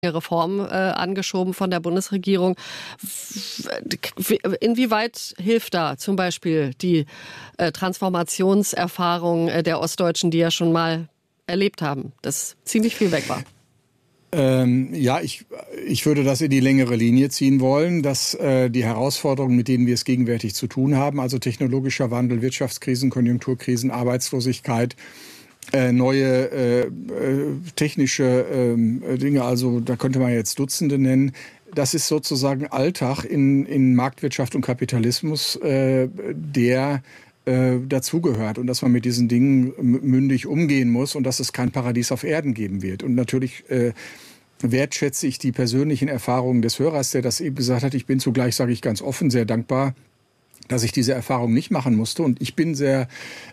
Reform angeschoben von der Bundesregierung. Inwieweit hilft da zum Beispiel die Transformationserfahrung der Ostdeutschen, die ja schon mal erlebt haben, dass ziemlich viel weg war? Ich würde das in die längere Linie ziehen wollen, dass die Herausforderungen, mit denen wir es gegenwärtig zu tun haben, also technologischer Wandel, Wirtschaftskrisen, Konjunkturkrisen, Arbeitslosigkeit, neue technische Dinge, also da könnte man jetzt Dutzende nennen. Das ist sozusagen Alltag in Marktwirtschaft und Kapitalismus, der dazugehört und dass man mit diesen Dingen mündig umgehen muss und dass es kein Paradies auf Erden geben wird. Und natürlich wertschätze ich die persönlichen Erfahrungen des Hörers, der das eben gesagt hat. Ich bin zugleich, sage ich ganz offen, sehr dankbar, dass ich diese Erfahrung nicht machen musste. Und ich bin sehr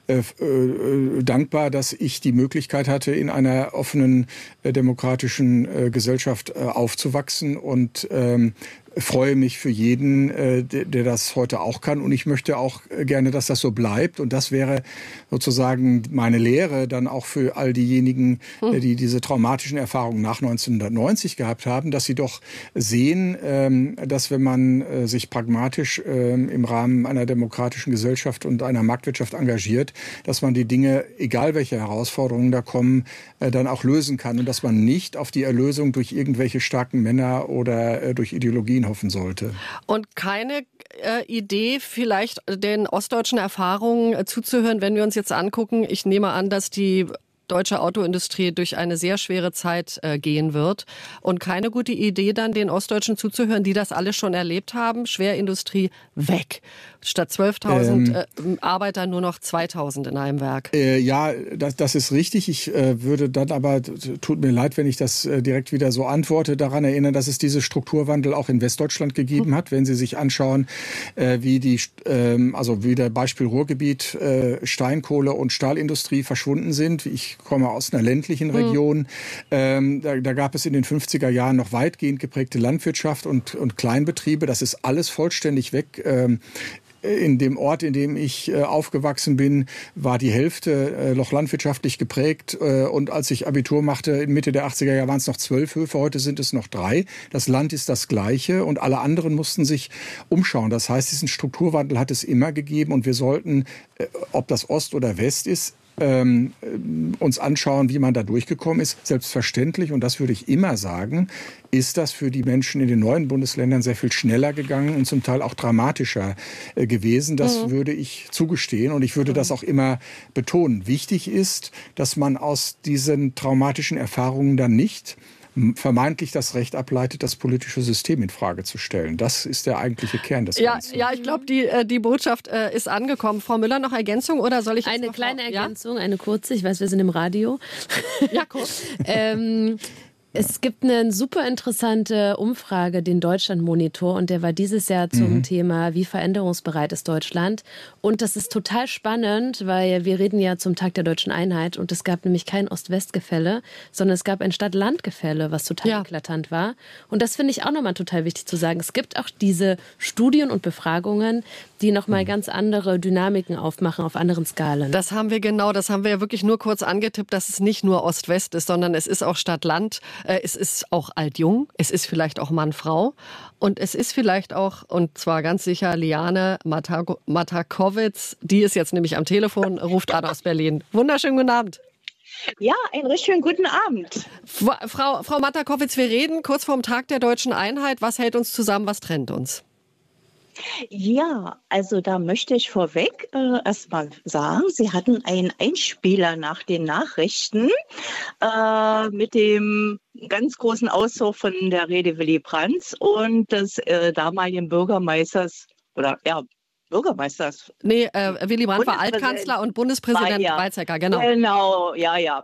dankbar, dass ich die Möglichkeit hatte, in einer offenen, demokratischen Gesellschaft aufzuwachsen und freue mich für jeden, der das heute auch kann. Und ich möchte auch gerne, dass das so bleibt. Und das wäre sozusagen meine Lehre dann auch für all diejenigen, die diese traumatischen Erfahrungen nach 1990 gehabt haben, dass sie doch sehen, dass wenn man sich pragmatisch im Rahmen einer demokratischen Gesellschaft und einer Marktwirtschaft engagiert, dass man die Dinge, egal welche Herausforderungen da kommen, dann auch lösen kann. Und dass man nicht auf die Erlösung durch irgendwelche starken Männer oder durch Ideologien hoffen sollte. Und keine Idee, vielleicht den ostdeutschen Erfahrungen zuzuhören, wenn wir uns jetzt angucken, ich nehme an, dass die deutsche Autoindustrie durch eine sehr schwere Zeit gehen wird. Und keine gute Idee dann, den Ostdeutschen zuzuhören, die das alles schon erlebt haben. Schwerindustrie weg. Statt 12.000 Arbeiter nur noch 2.000 in einem Werk. Ja, das ist richtig. Ich würde dann aber, tut mir leid, wenn ich das direkt wieder so antworte, daran erinnern, dass es diese Strukturwandel auch in Westdeutschland gegeben hat. Wenn Sie sich anschauen, wie der Beispiel Ruhrgebiet, Steinkohle und Stahlindustrie verschwunden sind. Ich komme aus einer ländlichen Region. Da gab es in den 50er Jahren noch weitgehend geprägte Landwirtschaft und Kleinbetriebe. Das ist alles vollständig weg. In dem Ort, in dem ich aufgewachsen bin, war die Hälfte noch landwirtschaftlich geprägt. Und als ich Abitur machte, in Mitte der 80er Jahre, waren es noch 12 Höfe, heute sind es noch 3. Das Land ist das gleiche und alle anderen mussten sich umschauen. Das heißt, diesen Strukturwandel hat es immer gegeben und wir sollten, ob das Ost oder West ist, uns anschauen, wie man da durchgekommen ist. Selbstverständlich, und das würde ich immer sagen, ist das für die Menschen in den neuen Bundesländern sehr viel schneller gegangen und zum Teil auch dramatischer gewesen. Das würde ich zugestehen und ich würde das auch immer betonen. Wichtig ist, dass man aus diesen traumatischen Erfahrungen dann nicht vermeintlich das Recht ableitet, das politische System in Frage zu stellen. Das ist der eigentliche Kern des Ganzen. Ja, ich glaube, die Botschaft ist angekommen. Frau Müller, noch Ergänzung oder soll ich jetzt eine kleine Ergänzung, eine kurze. Ich weiß, wir sind im Radio. Ja, kurz. Es gibt eine super interessante Umfrage, den Deutschlandmonitor, und der war dieses Jahr zum Thema, wie veränderungsbereit ist Deutschland. Und das ist total spannend, weil wir reden ja zum Tag der deutschen Einheit und es gab nämlich kein Ost-West-Gefälle, sondern es gab ein Stadt-Land-Gefälle, was total eklatant war. Und das finde ich auch nochmal total wichtig zu sagen. Es gibt auch diese Studien und Befragungen, die nochmal ganz andere Dynamiken aufmachen auf anderen Skalen. Das haben wir ja wirklich nur kurz angetippt, dass es nicht nur Ost-West ist, sondern es ist auch Stadt-Land. Es ist auch alt-jung, es ist vielleicht auch Mann-Frau und es ist vielleicht auch, und zwar ganz sicher, Liane Matakowitz, die ist jetzt nämlich am Telefon, ruft an aus Berlin. Wunderschönen guten Abend. Ja, einen richtig schönen guten Abend. Frau Matakowitz, wir reden kurz vorm Tag der deutschen Einheit. Was hält uns zusammen, was trennt uns? Ja, also da möchte ich vorweg erstmal sagen, Sie hatten einen Einspieler nach den Nachrichten mit dem ganz großen Auszug von der Rede Willy Brandt und des damaligen Bürgermeisters Bürgermeisters. Nee, Willy Brandt war Altkanzler und Bundespräsident Weizsäcker, genau. Genau, ja.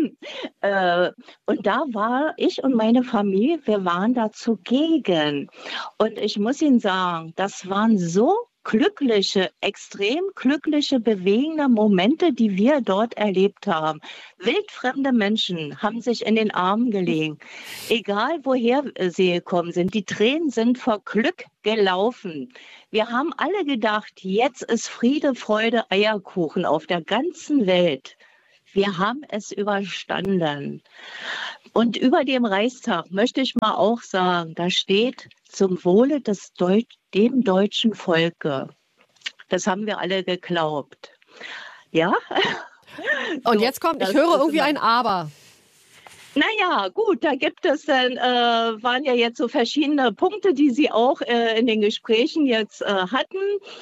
Und da war ich und meine Familie, wir waren da zugegen. Und ich muss Ihnen sagen, das waren so glückliche, extrem glückliche, bewegende Momente, die wir dort erlebt haben. Wildfremde Menschen haben sich in den Armen gelegen, egal woher sie gekommen sind. Die Tränen sind vor Glück gelaufen. Wir haben alle gedacht, jetzt ist Friede, Freude, Eierkuchen auf der ganzen Welt. Wir haben es überstanden. Und über dem Reichstag möchte ich mal auch sagen, da steht zum Wohle dem deutschen Volke. Das haben wir alle geglaubt. Ja? Und jetzt kommt, ich höre irgendwie ein Aber. Naja, gut, da gibt es dann, waren ja jetzt so verschiedene Punkte, die Sie auch in den Gesprächen jetzt hatten.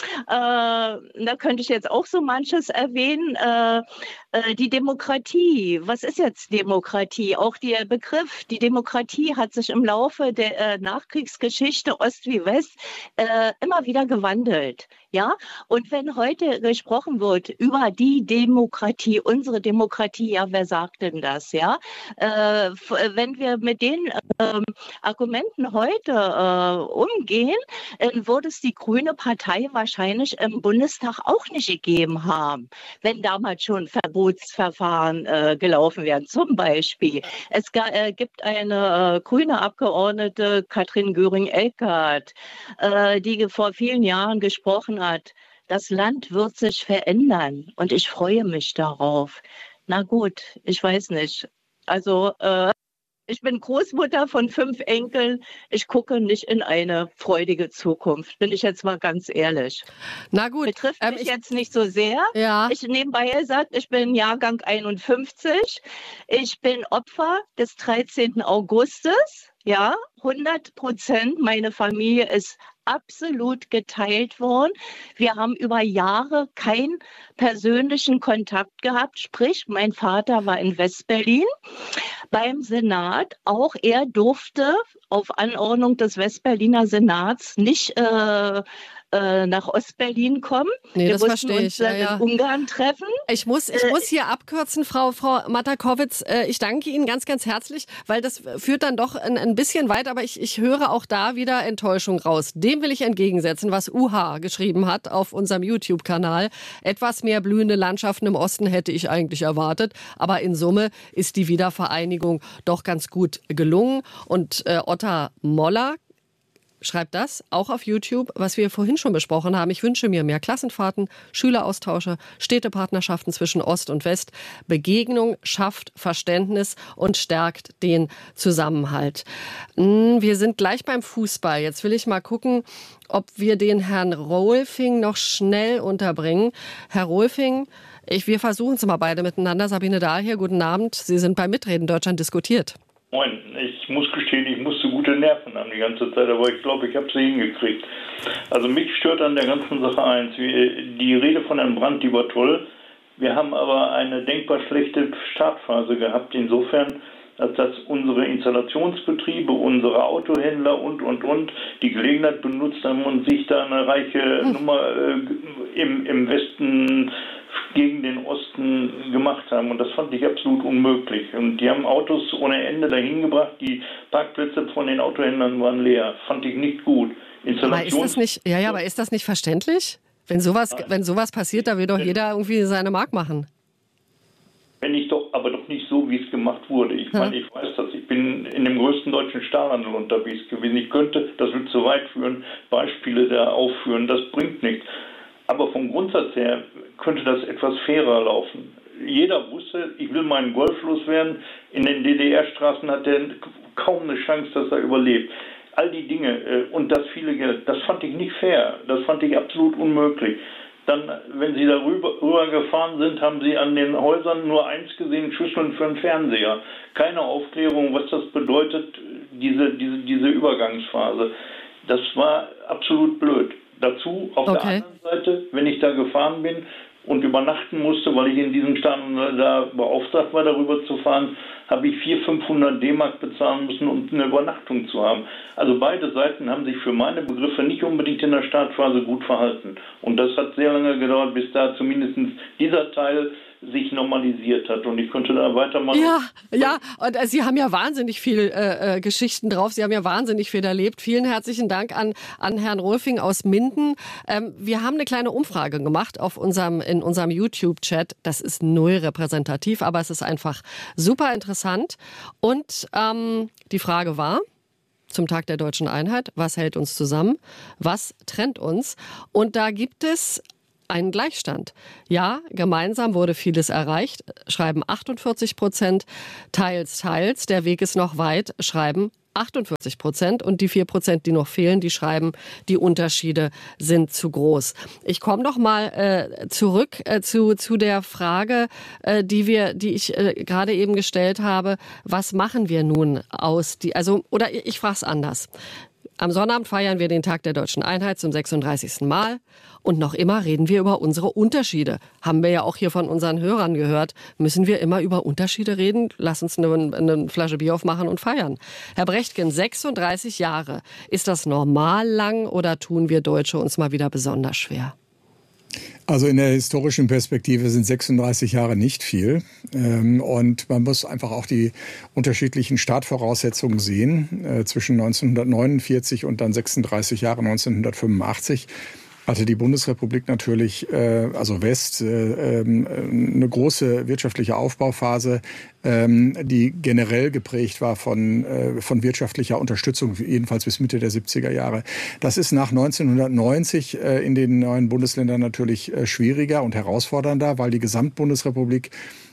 Da könnte ich jetzt auch so manches erwähnen. Die Demokratie, was ist jetzt Demokratie? Auch der Begriff, die Demokratie hat sich im Laufe der Nachkriegsgeschichte Ost wie West immer wieder gewandelt. Ja, und wenn heute gesprochen wird über die Demokratie, unsere Demokratie, ja, wer sagt denn das? Ja, wenn wir mit den Argumenten heute umgehen, würde es die Grüne Partei wahrscheinlich im Bundestag auch nicht gegeben haben, wenn damals schon Verbotsverfahren gelaufen wären. Zum Beispiel, es gibt eine grüne Abgeordnete, Katrin Göring-Eckardt, die vor vielen Jahren gesprochen hat, das Land wird sich verändern und ich freue mich darauf. Na gut, ich weiß nicht. Also ich bin Großmutter von 5 Enkeln. Ich gucke nicht in eine freudige Zukunft, bin ich jetzt mal ganz ehrlich. Na gut. Betrifft mich jetzt nicht so sehr. Ja. Ich nebenbei gesagt, ich bin Jahrgang 51. Ich bin Opfer des 13. Augustes. Ja, 100%. Meine Familie ist absolut geteilt worden. Wir haben über Jahre keinen persönlichen Kontakt gehabt. Sprich, mein Vater war in Westberlin beim Senat. Auch er durfte auf Anordnung des Westberliner Senats nicht nach Ostberlin kommen. Nee, das verstehe ich. Wir mussten uns in Ungarn treffen. Ich muss hier abkürzen, Frau Matakovitz. Ich danke Ihnen ganz, ganz herzlich, weil das führt dann doch ein bisschen weit, aber ich höre auch da wieder Enttäuschung raus. Dem will ich entgegensetzen, was UHA geschrieben hat auf unserem YouTube-Kanal. Etwas mehr blühende Landschaften im Osten hätte ich eigentlich erwartet, aber in Summe ist die Wiedervereinigung doch ganz gut gelungen. Und Otta Moller schreibt das auch auf YouTube, was wir vorhin schon besprochen haben. Ich wünsche mir mehr Klassenfahrten, Schüleraustausche, Städtepartnerschaften zwischen Ost und West. Begegnung schafft Verständnis und stärkt den Zusammenhalt. Wir sind gleich beim Fußball. Jetzt will ich mal gucken, ob wir den Herrn Rolfing noch schnell unterbringen. Herr Rolfing, wir versuchen es mal beide miteinander. Sabine Dahl hier, guten Abend. Sie sind bei Mitreden Deutschland diskutiert. Moin, ich muss gestehen, ich musste gute Nerven haben die ganze Zeit, aber ich glaube, ich habe sie hingekriegt. Also mich stört an der ganzen Sache eins. Die Rede von Herrn Brandt, die war toll. Wir haben aber eine denkbar schlechte Startphase gehabt, insofern, als dass unsere Installationsbetriebe, unsere Autohändler und die Gelegenheit benutzt haben und sich da eine reiche Nummer im Westen gegen den Osten gemacht haben. Und das fand ich absolut unmöglich. Und die haben Autos ohne Ende dahin gebracht. Die Parkplätze von den Autohändlern waren leer. Fand ich nicht gut. Aber ist das nicht verständlich? Wenn sowas passiert, da will doch jeder irgendwie seine Mark machen. Aber doch nicht so, wie es gemacht wurde. Ich meine, ich weiß das. Ich bin in dem größten deutschen Stahlhandel unterwegs gewesen. Ich könnte, das wird zu weit führen, Beispiele da aufführen. Das bringt nichts. Aber vom Grundsatz her könnte das etwas fairer laufen. Jeder wusste, ich will meinen Golf loswerden. In den DDR-Straßen hat er kaum eine Chance, dass er überlebt. All die Dinge und das viele Geld, das fand ich nicht fair. Das fand ich absolut unmöglich. Dann, wenn Sie rüber gefahren sind, haben Sie an den Häusern nur eins gesehen, Schüsseln für einen Fernseher. Keine Aufklärung, was das bedeutet, diese Übergangsphase. Das war absolut blöd. Dazu auf der anderen Seite, wenn ich da gefahren bin und übernachten musste, weil ich in diesem Stand da beauftragt war, darüber zu fahren, habe ich 400-500 D-Mark bezahlen müssen, um eine Übernachtung zu haben. Also beide Seiten haben sich für meine Begriffe nicht unbedingt in der Startphase gut verhalten. Und das hat sehr lange gedauert, bis da zumindest dieser Teil sich normalisiert hat. Und ich konnte da weitermachen. Ja, und Sie haben ja wahnsinnig viel Geschichten drauf. Sie haben ja wahnsinnig viel erlebt. Vielen herzlichen Dank an Herrn Rolfing aus Minden. Wir haben eine kleine Umfrage gemacht in unserem YouTube-Chat. Das ist null repräsentativ, aber es ist einfach super interessant. Und die Frage war zum Tag der Deutschen Einheit: Was hält uns zusammen? Was trennt uns? Und da gibt es einen Gleichstand. Ja, gemeinsam wurde vieles erreicht, schreiben 48%, teils, der Weg ist noch weit, schreiben 48%, und die 4%, die noch fehlen, die schreiben, die Unterschiede sind zu groß. Ich komme noch mal zurück zu der Frage, die ich gerade eben gestellt habe. Was machen wir nun oder ich frage es anders. Am Sonnabend feiern wir den Tag der Deutschen Einheit zum 36. Mal. Und noch immer reden wir über unsere Unterschiede. Haben wir ja auch hier von unseren Hörern gehört. Müssen wir immer über Unterschiede reden? Lass uns eine Flasche Bier aufmachen und feiern. Herr Brechtgen, 36 Jahre. Ist das normal lang oder tun wir Deutsche uns mal wieder besonders schwer? Also in der historischen Perspektive sind 36 Jahre nicht viel. Und man muss einfach auch die unterschiedlichen Startvoraussetzungen sehen. Zwischen 1949 und dann 36 Jahre 1985 hatte die Bundesrepublik natürlich, also West, eine große wirtschaftliche Aufbauphase, die generell geprägt war von wirtschaftlicher Unterstützung, jedenfalls bis Mitte der 70er Jahre. Das ist nach 1990 in den neuen Bundesländern natürlich schwieriger und herausfordernder, weil die Gesamtbundesrepublik,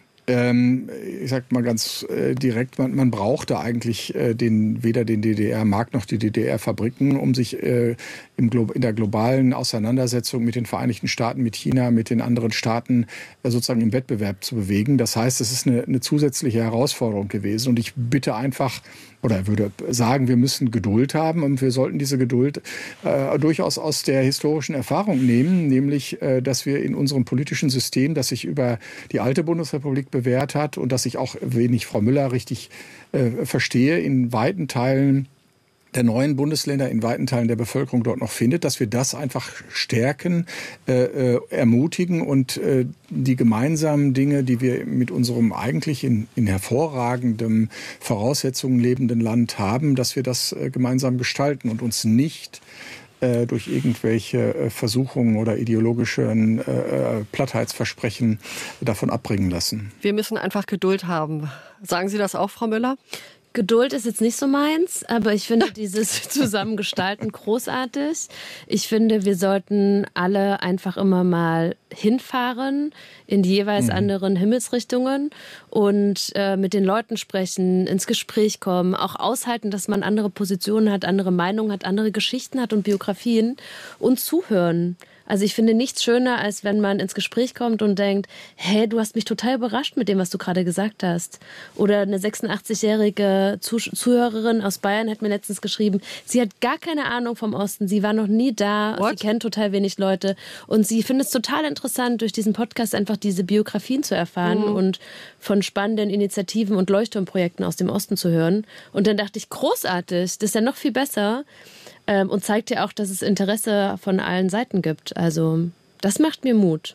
ich sag mal ganz direkt, man brauchte eigentlich weder den DDR-Markt noch die DDR-Fabriken, um sich in der globalen Auseinandersetzung mit den Vereinigten Staaten, mit China, mit den anderen Staaten sozusagen im Wettbewerb zu bewegen. Das heißt, es ist eine zusätzliche Herausforderung gewesen. Und ich bitte einfach, oder würde sagen, wir müssen Geduld haben, und wir sollten diese Geduld durchaus aus der historischen Erfahrung nehmen, nämlich, dass wir in unserem politischen System, das sich über die alte Bundesrepublik bewährt hat und dass ich auch, wenn ich Frau Müller richtig verstehe, in weiten Teilen der neuen Bundesländer, in weiten Teilen der Bevölkerung dort noch findet, dass wir das einfach stärken, ermutigen und die gemeinsamen Dinge, die wir mit unserem eigentlich in hervorragenden Voraussetzungen lebenden Land haben, dass wir das gemeinsam gestalten und uns nicht durch irgendwelche Versuchungen oder ideologischen Plattheitsversprechen davon abbringen lassen. Wir müssen einfach Geduld haben. Sagen Sie das auch, Frau Müller? Geduld ist jetzt nicht so meins, aber ich finde dieses Zusammengestalten großartig. Ich finde, wir sollten alle einfach immer mal hinfahren in die jeweils anderen Himmelsrichtungen und mit den Leuten sprechen, ins Gespräch kommen, auch aushalten, dass man andere Positionen hat, andere Meinungen hat, andere Geschichten hat und Biografien und zuhören. Also ich finde nichts schöner, als wenn man ins Gespräch kommt und denkt, hey, du hast mich total überrascht mit dem, was du gerade gesagt hast. Oder eine 86-jährige Zuhörerin aus Bayern hat mir letztens geschrieben, sie hat gar keine Ahnung vom Osten, sie war noch nie da, sie kennt total wenig Leute und sie findet es total interessant, durch diesen Podcast einfach diese Biografien zu erfahren und von spannenden Initiativen und Leuchtturmprojekten aus dem Osten zu hören. Und dann dachte ich, großartig, das ist ja noch viel besser. Und zeigt ja auch, dass es Interesse von allen Seiten gibt. Also das macht mir Mut.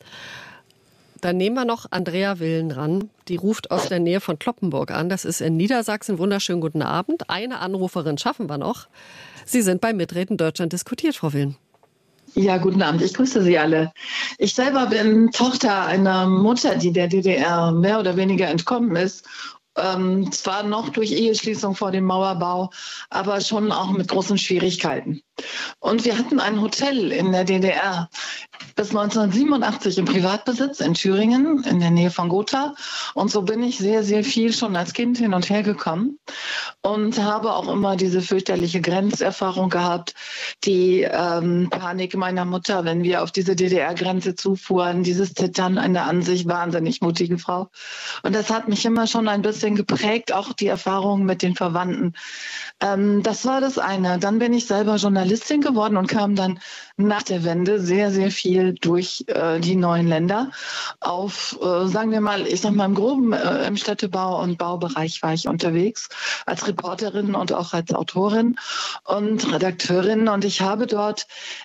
Dann nehmen wir noch Andrea Willen ran. Die ruft aus der Nähe von Cloppenburg an. Das ist in Niedersachsen. Wunderschönen guten Abend. Eine Anruferin schaffen wir noch. Sie sind bei Mitreden Deutschland diskutiert, Frau Willen. Ja, guten Abend. Ich grüße Sie alle. Ich selber bin Tochter einer Mutter, die der DDR mehr oder weniger entkommen ist. Zwar noch durch Eheschließung vor dem Mauerbau, aber schon auch mit großen Schwierigkeiten. Und wir hatten ein Hotel in der DDR bis 1987 im Privatbesitz in Thüringen in der Nähe von Gotha. Und so bin ich sehr, sehr viel schon als Kind hin und her gekommen und habe auch immer diese fürchterliche Grenzerfahrung gehabt, die Panik meiner Mutter, wenn wir auf diese DDR-Grenze zufuhren, dieses Zittern einer an sich wahnsinnig mutige Frau. Und das hat mich immer schon ein bisschen geprägt, auch die Erfahrungen mit den Verwandten. Das war das eine. Dann bin ich selber Journalistin geworden und kam dann nach der Wende sehr, sehr viel durch die neuen Länder auf, sagen wir mal, ich sag mal im Groben, im Städtebau- und Baubereich war ich unterwegs als Reporterin und auch als Autorin und Redakteurin. Und ich habe dort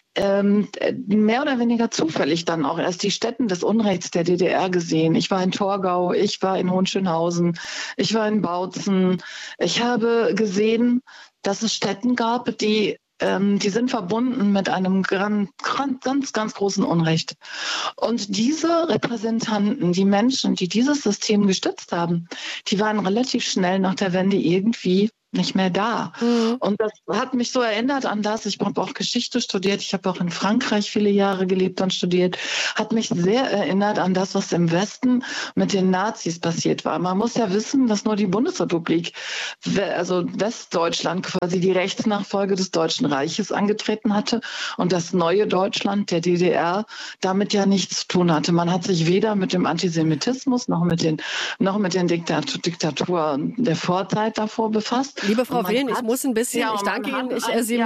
mehr oder weniger zufällig dann auch erst die Stätten des Unrechts der DDR gesehen. Ich war in Torgau, ich war in Hohenschönhausen, ich war in Bautzen. Ich habe gesehen, dass es Stätten gab, die sind verbunden mit einem ganz, ganz großen Unrecht. Und diese Repräsentanten, die Menschen, die dieses System gestützt haben, die waren relativ schnell nach der Wende irgendwie nicht mehr da. Und das hat mich so erinnert an das, ich habe auch Geschichte studiert, ich habe auch in Frankreich viele Jahre gelebt und studiert, hat mich sehr erinnert an das, was im Westen mit den Nazis passiert war. Man muss ja wissen, dass nur die Bundesrepublik, also Westdeutschland, quasi die Rechtsnachfolge des Deutschen Reiches angetreten hatte und das neue Deutschland, der DDR, damit ja nichts zu tun hatte. Man hat sich weder mit dem Antisemitismus noch mit den Diktaturen der Vorzeit davor befasst. Liebe Frau Willen, ich muss ein bisschen, ich danke Ihnen, wir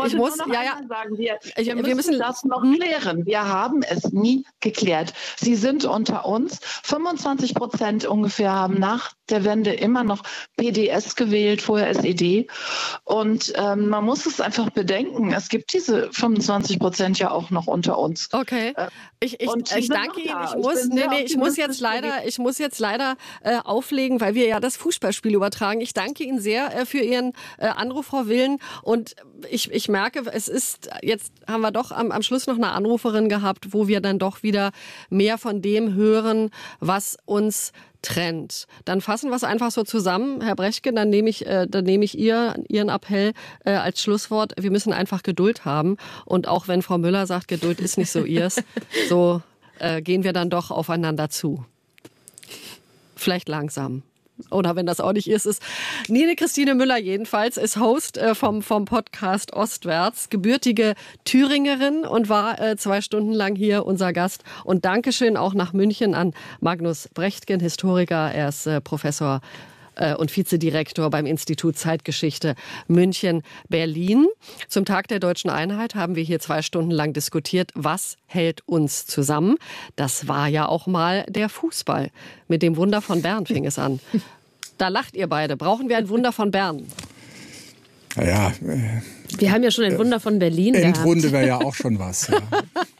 müssen das noch klären. Wir haben es nie geklärt. Sie sind unter uns. 25% ungefähr haben nach der Wende immer noch PDS gewählt, vorher SED. Und man muss es einfach bedenken, es gibt diese 25% ja auch noch unter uns. Okay. Ich danke Ihnen. Ich muss jetzt leider auflegen, weil wir ja das Fußballspiel übertragen. Ich danke Ihnen sehr für Ihren Anruf, Frau Willen. Und ich merke, jetzt haben wir doch am Schluss noch eine Anruferin gehabt, wo wir dann doch wieder mehr von dem hören, was uns trennt. Dann fassen wir es einfach so zusammen, Herr Brechtke, dann nehme ich Ihren Appell als Schlusswort. Wir müssen einfach Geduld haben. Und auch wenn Frau Müller sagt, Geduld ist nicht so ihrs, so gehen wir dann doch aufeinander zu. Vielleicht langsam. Oder wenn das auch nicht ist. Nine Christine Müller jedenfalls ist Host vom Podcast Ostwärts, gebürtige Thüringerin und war 2 Stunden lang hier unser Gast. Und Dankeschön auch nach München an Magnus Brechtgen, Historiker. Er ist Professor und Vizedirektor beim Institut Zeitgeschichte München-Berlin. Zum Tag der Deutschen Einheit haben wir hier 2 Stunden lang diskutiert, was hält uns zusammen. Das war ja auch mal der Fußball. Mit dem Wunder von Bern fing es an. Da lacht ihr beide. Brauchen wir ein Wunder von Bern? Ja, wir haben ja schon ein Wunder von Berlin gehabt. Endrunde wäre ja auch schon was. Ja.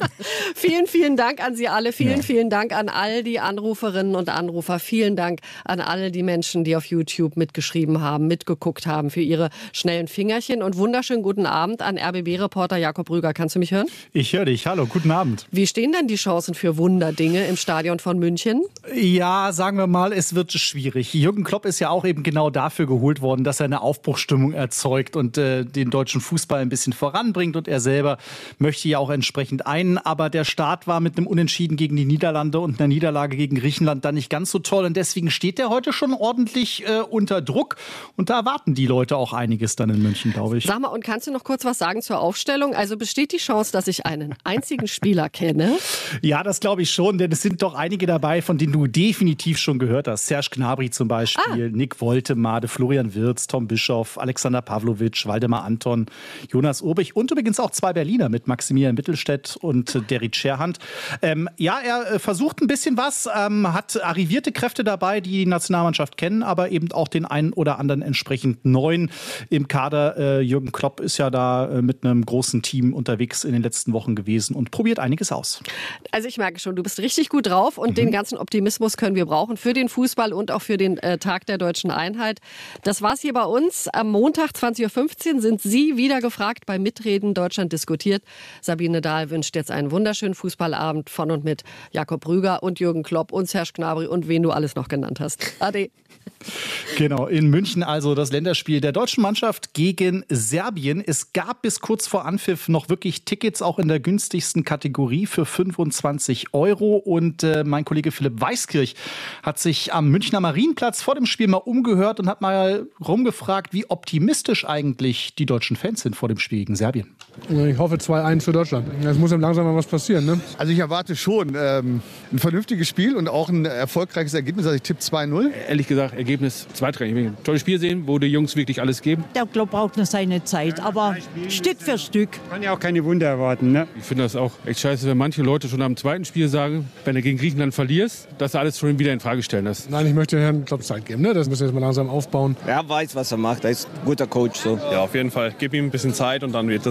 Vielen Dank an Sie alle. Vielen Dank an all die Anruferinnen und Anrufer. Vielen Dank an alle die Menschen, die auf YouTube mitgeschrieben haben, mitgeguckt haben für ihre schnellen Fingerchen. Und wunderschönen guten Abend an RBB-Reporter Jakob Rüger. Kannst du mich hören? Ich höre dich. Hallo, guten Abend. Wie stehen denn die Chancen für Wunderdinge im Stadion von München? Ja, sagen wir mal, es wird schwierig. Jürgen Klopp ist ja auch eben genau dafür geholt worden, dass er eine Aufbruchsstimmung erzeugt und den deutschen Fußball ein bisschen voranbringt. Und er selber möchte ja auch entsprechend einen. Aber der Start war mit einem Unentschieden gegen die Niederlande und einer Niederlage gegen Griechenland dann nicht ganz so toll. Und deswegen steht er heute schon ordentlich unter Druck. Und da erwarten die Leute auch einiges dann in München, glaube ich. Sag mal, und kannst du noch kurz was sagen zur Aufstellung? Also besteht die Chance, dass ich einen einzigen Spieler kenne? Ja, das glaube ich schon. Denn es sind doch einige dabei, von denen du definitiv schon gehört hast. Serge Gnabry zum Beispiel, Nick Woltemade, Florian Wirtz, Tom Bischoff, Alexander Pavlovic, Waldemar Anton, Jonas Urbich und übrigens auch 2 Berliner mit Maximilian Mittelstädt und Derrick Scherhand. Er versucht ein bisschen was, hat arrivierte Kräfte dabei, die die Nationalmannschaft kennen, aber eben auch den einen oder anderen entsprechend neuen im Kader. Jürgen Klopp ist ja da mit einem großen Team unterwegs in den letzten Wochen gewesen und probiert einiges aus. Also ich merke schon, du bist richtig gut drauf und den ganzen Optimismus können wir brauchen für den Fußball und auch für den Tag der Deutschen Einheit. Das war's hier bei uns. Am Montag 20.15 Uhr sind Sie wieder gefragt bei Mitreden Deutschland diskutiert. Sabine Dahl wünscht jetzt einen wunderschönen Fußballabend von und mit Jakob Rüger und Jürgen Klopp und Serge Gnabry und wen du alles noch genannt hast. Ade. Genau, in München also das Länderspiel der deutschen Mannschaft gegen Serbien. Es gab bis kurz vor Anpfiff noch wirklich Tickets, auch in der günstigsten Kategorie für 25 €. Und mein Kollege Philipp Weißkirch hat sich am Münchner Marienplatz vor dem Spiel mal umgehört und hat mal rumgefragt, wie optimistisch eigentlich die deutschen Fans sind vor dem Spiel gegen Serbien. Ich hoffe 2-1 für Deutschland. Es muss langsam mal was passieren, ne? Also ich erwarte schon ein vernünftiges Spiel und auch ein erfolgreiches Ergebnis. Also ich tippe 2-0. Ehrlich gesagt, Ergebnis zweitrangig. Ich will ein tolles Spiel sehen, wo die Jungs wirklich alles geben. Der Klopp braucht noch seine Zeit, aber Stück für Stück. Kann ja auch keine Wunder erwarten, ne? Ich finde das auch echt scheiße, wenn manche Leute schon am zweiten Spiel sagen, wenn du gegen Griechenland verlierst, dass du alles schon wieder in Frage stellen lässt. Nein, ich möchte Herrn Klopp Zeit geben, ne? Das müssen wir jetzt mal langsam aufbauen. Er weiß, was er macht. Er ist ein guter Coach. So. Ja, auf jeden Fall. Gib ihm ein bisschen Zeit und dann wird das.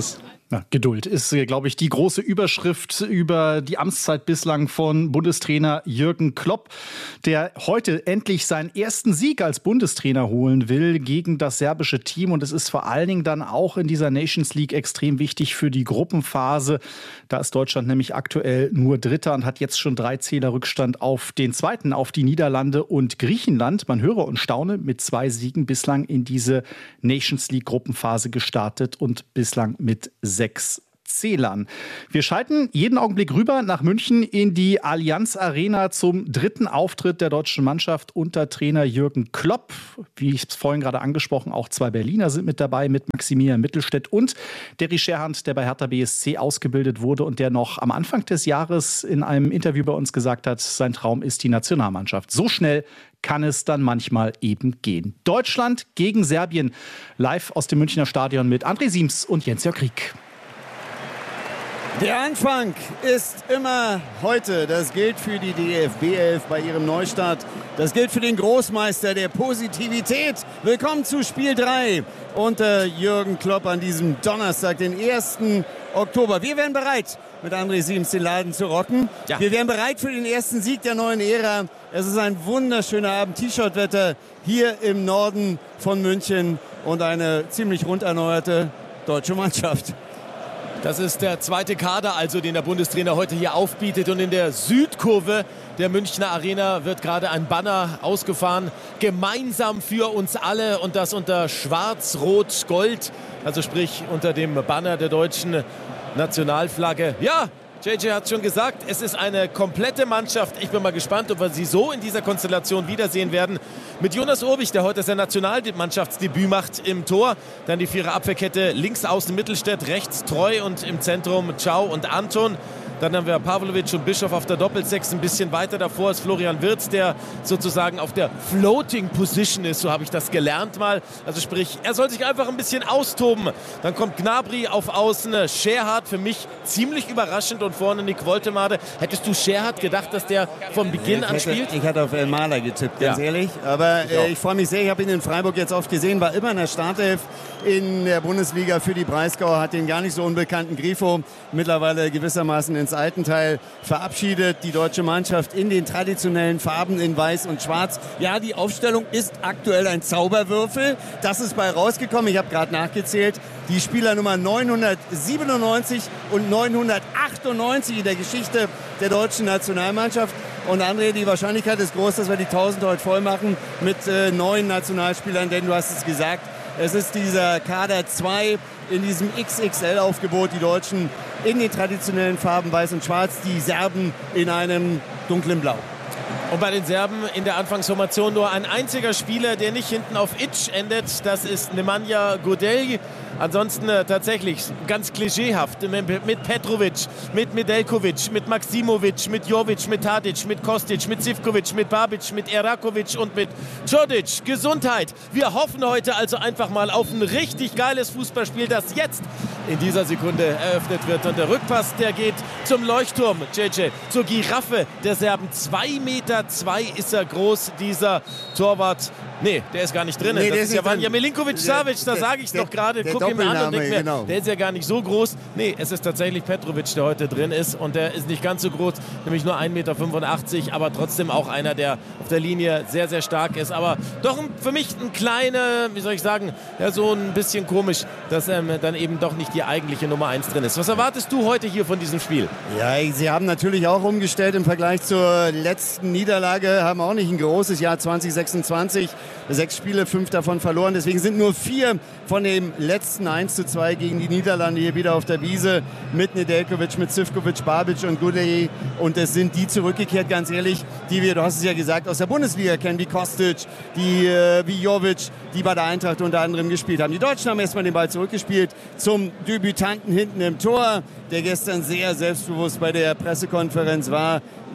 Ja, Geduld ist, glaube ich, die große Überschrift über die Amtszeit bislang von Bundestrainer Jürgen Klopp, der heute endlich seinen ersten Sieg als Bundestrainer holen will gegen das serbische Team. Und es ist vor allen Dingen dann auch in dieser Nations League extrem wichtig für die Gruppenphase. Da ist Deutschland nämlich aktuell nur Dritter und hat jetzt schon 3 Zähler Rückstand auf den Zweiten, auf die Niederlande und Griechenland. Man höre und staune, mit 2 Siegen bislang in diese Nations League Gruppenphase gestartet und bislang mit 6 Zählern. Wir schalten jeden Augenblick rüber nach München in die Allianz Arena zum 3. Auftritt der deutschen Mannschaft unter Trainer Jürgen Klopp. Wie ich es vorhin gerade angesprochen, auch 2 Berliner sind mit dabei, mit Maximilian Mittelstädt und Derry Scherhand, der bei Hertha BSC ausgebildet wurde und der noch am Anfang des Jahres in einem Interview bei uns gesagt hat, sein Traum ist die Nationalmannschaft. So schnell kann es dann manchmal eben gehen. Deutschland gegen Serbien, live aus dem Münchner Stadion mit André Siems und Jens-Jörg Rieck. Der Anfang ist immer heute. Das gilt für die DFB 11 bei ihrem Neustart. Das gilt für den Großmeister der Positivität. Willkommen zu Spiel 3 unter Jürgen Klopp an diesem Donnerstag, den 1. Oktober. Wir wären bereit, mit André Siems den Laden zu rocken. Ja. Wir wären bereit für den ersten Sieg der neuen Ära. Es ist ein wunderschöner Abend, T-Shirt-Wetter hier im Norden von München und eine ziemlich rund erneuerte deutsche Mannschaft. Das ist der zweite Kader, also den der Bundestrainer heute hier aufbietet. Und in der Südkurve der Münchner Arena wird gerade ein Banner ausgefahren. Gemeinsam für uns alle, und das unter Schwarz-Rot-Gold. Also sprich unter dem Banner der deutschen Nationalflagge. Ja, JJ hat schon gesagt, es ist eine komplette Mannschaft. Ich bin mal gespannt, ob wir sie so in dieser Konstellation wiedersehen werden. Mit Jonas Urbich, der heute sein Nationalmannschaftsdebüt macht im Tor. Dann die 4er-Abwehrkette, links außen Mittelstädt, rechts Treu und im Zentrum Ciao und Anton. Dann haben wir Pavlovic und Bischof auf der Doppelsechs. Ein bisschen weiter davor ist Florian Wirtz, der sozusagen auf der Floating Position ist. So habe ich das gelernt mal. Also sprich, er soll sich einfach ein bisschen austoben. Dann kommt Gnabry auf Außen. Scherhard für mich ziemlich überraschend. Und vorne Nick Woltemade. Hättest du Scherhard gedacht, dass der von Beginn an spielt? Ich hatte auf El Maler getippt, ganz ehrlich. Aber ich freue mich sehr. Ich habe ihn in Freiburg jetzt oft gesehen. War immer in der Startelf in der Bundesliga für die Breisgauer. Hat den gar nicht so unbekannten Grifo mittlerweile gewissermaßen ins Altenteil verabschiedet. Die deutsche Mannschaft in den traditionellen Farben in Weiß und Schwarz. Ja, die Aufstellung ist aktuell ein Zauberwürfel. Das ist bei rausgekommen. Ich habe gerade nachgezählt. Die Spielernummer 997 und 998 in der Geschichte der deutschen Nationalmannschaft. Und André, die Wahrscheinlichkeit ist groß, dass wir die 1000 heute voll machen mit 9 Nationalspielern, denn du hast es gesagt, es ist dieser Kader 2 in diesem XXL-Aufgebot, die Deutschen in den traditionellen Farben Weiß und Schwarz, die Serben in einem dunklen Blau. Und bei den Serben in der Anfangsformation nur ein einziger Spieler, der nicht hinten auf Itch endet. Das ist Nemanja Godelj. Ansonsten tatsächlich ganz klischeehaft mit Petrovic, mit Medelkovic, mit Maximovic, mit Jovic, mit Tadic, mit Kostic, mit Zivkovic, mit Babic, mit Erakovic und mit Čodić. Gesundheit. Wir hoffen heute also einfach mal auf ein richtig geiles Fußballspiel, das jetzt in dieser Sekunde eröffnet wird. Und der Rückpass, der geht zum Leuchtturm, JJ, zur Giraffe der Serben. 2,2 Meter ist er groß, dieser Torwart. Nee, der ist gar nicht drin. Nee, das ist ja Vanja Milinkovic-Savic, da sage ich doch gerade. Guck ihn an und denk mir, genau. Der ist ja gar nicht so groß. Nee, es ist tatsächlich Petrovic, der heute drin ist. Und der ist nicht ganz so groß, nämlich nur 1,85 Meter, aber trotzdem auch einer, der auf der Linie sehr, sehr stark ist. Aber doch für mich ein kleiner, wie soll ich sagen, ja, so ein bisschen komisch, dass dann eben doch nicht die eigentliche Nummer 1 drin ist. Was erwartest du heute hier von diesem Spiel? Ja, sie haben natürlich auch umgestellt im Vergleich zur letzten Niederlage, haben auch nicht ein großes Jahr 2026. 6 Spiele, 5 davon verloren. Deswegen sind nur 4 von dem letzten 1:2 gegen die Niederlande hier wieder auf der Wiese mit Nedeljkovic, mit Zivkovic, Babic und Godelj. Und es sind die zurückgekehrt, ganz ehrlich, die wir, du hast es ja gesagt, aus der Bundesliga kennen, wie Kostic, wie Jovic, die bei der Eintracht unter anderem gespielt haben. Die Deutschen haben erstmal den Ball zurückgespielt zum Debütanten hinten im Tor, der gestern sehr selbstbewusst bei der Pressekonferenz war.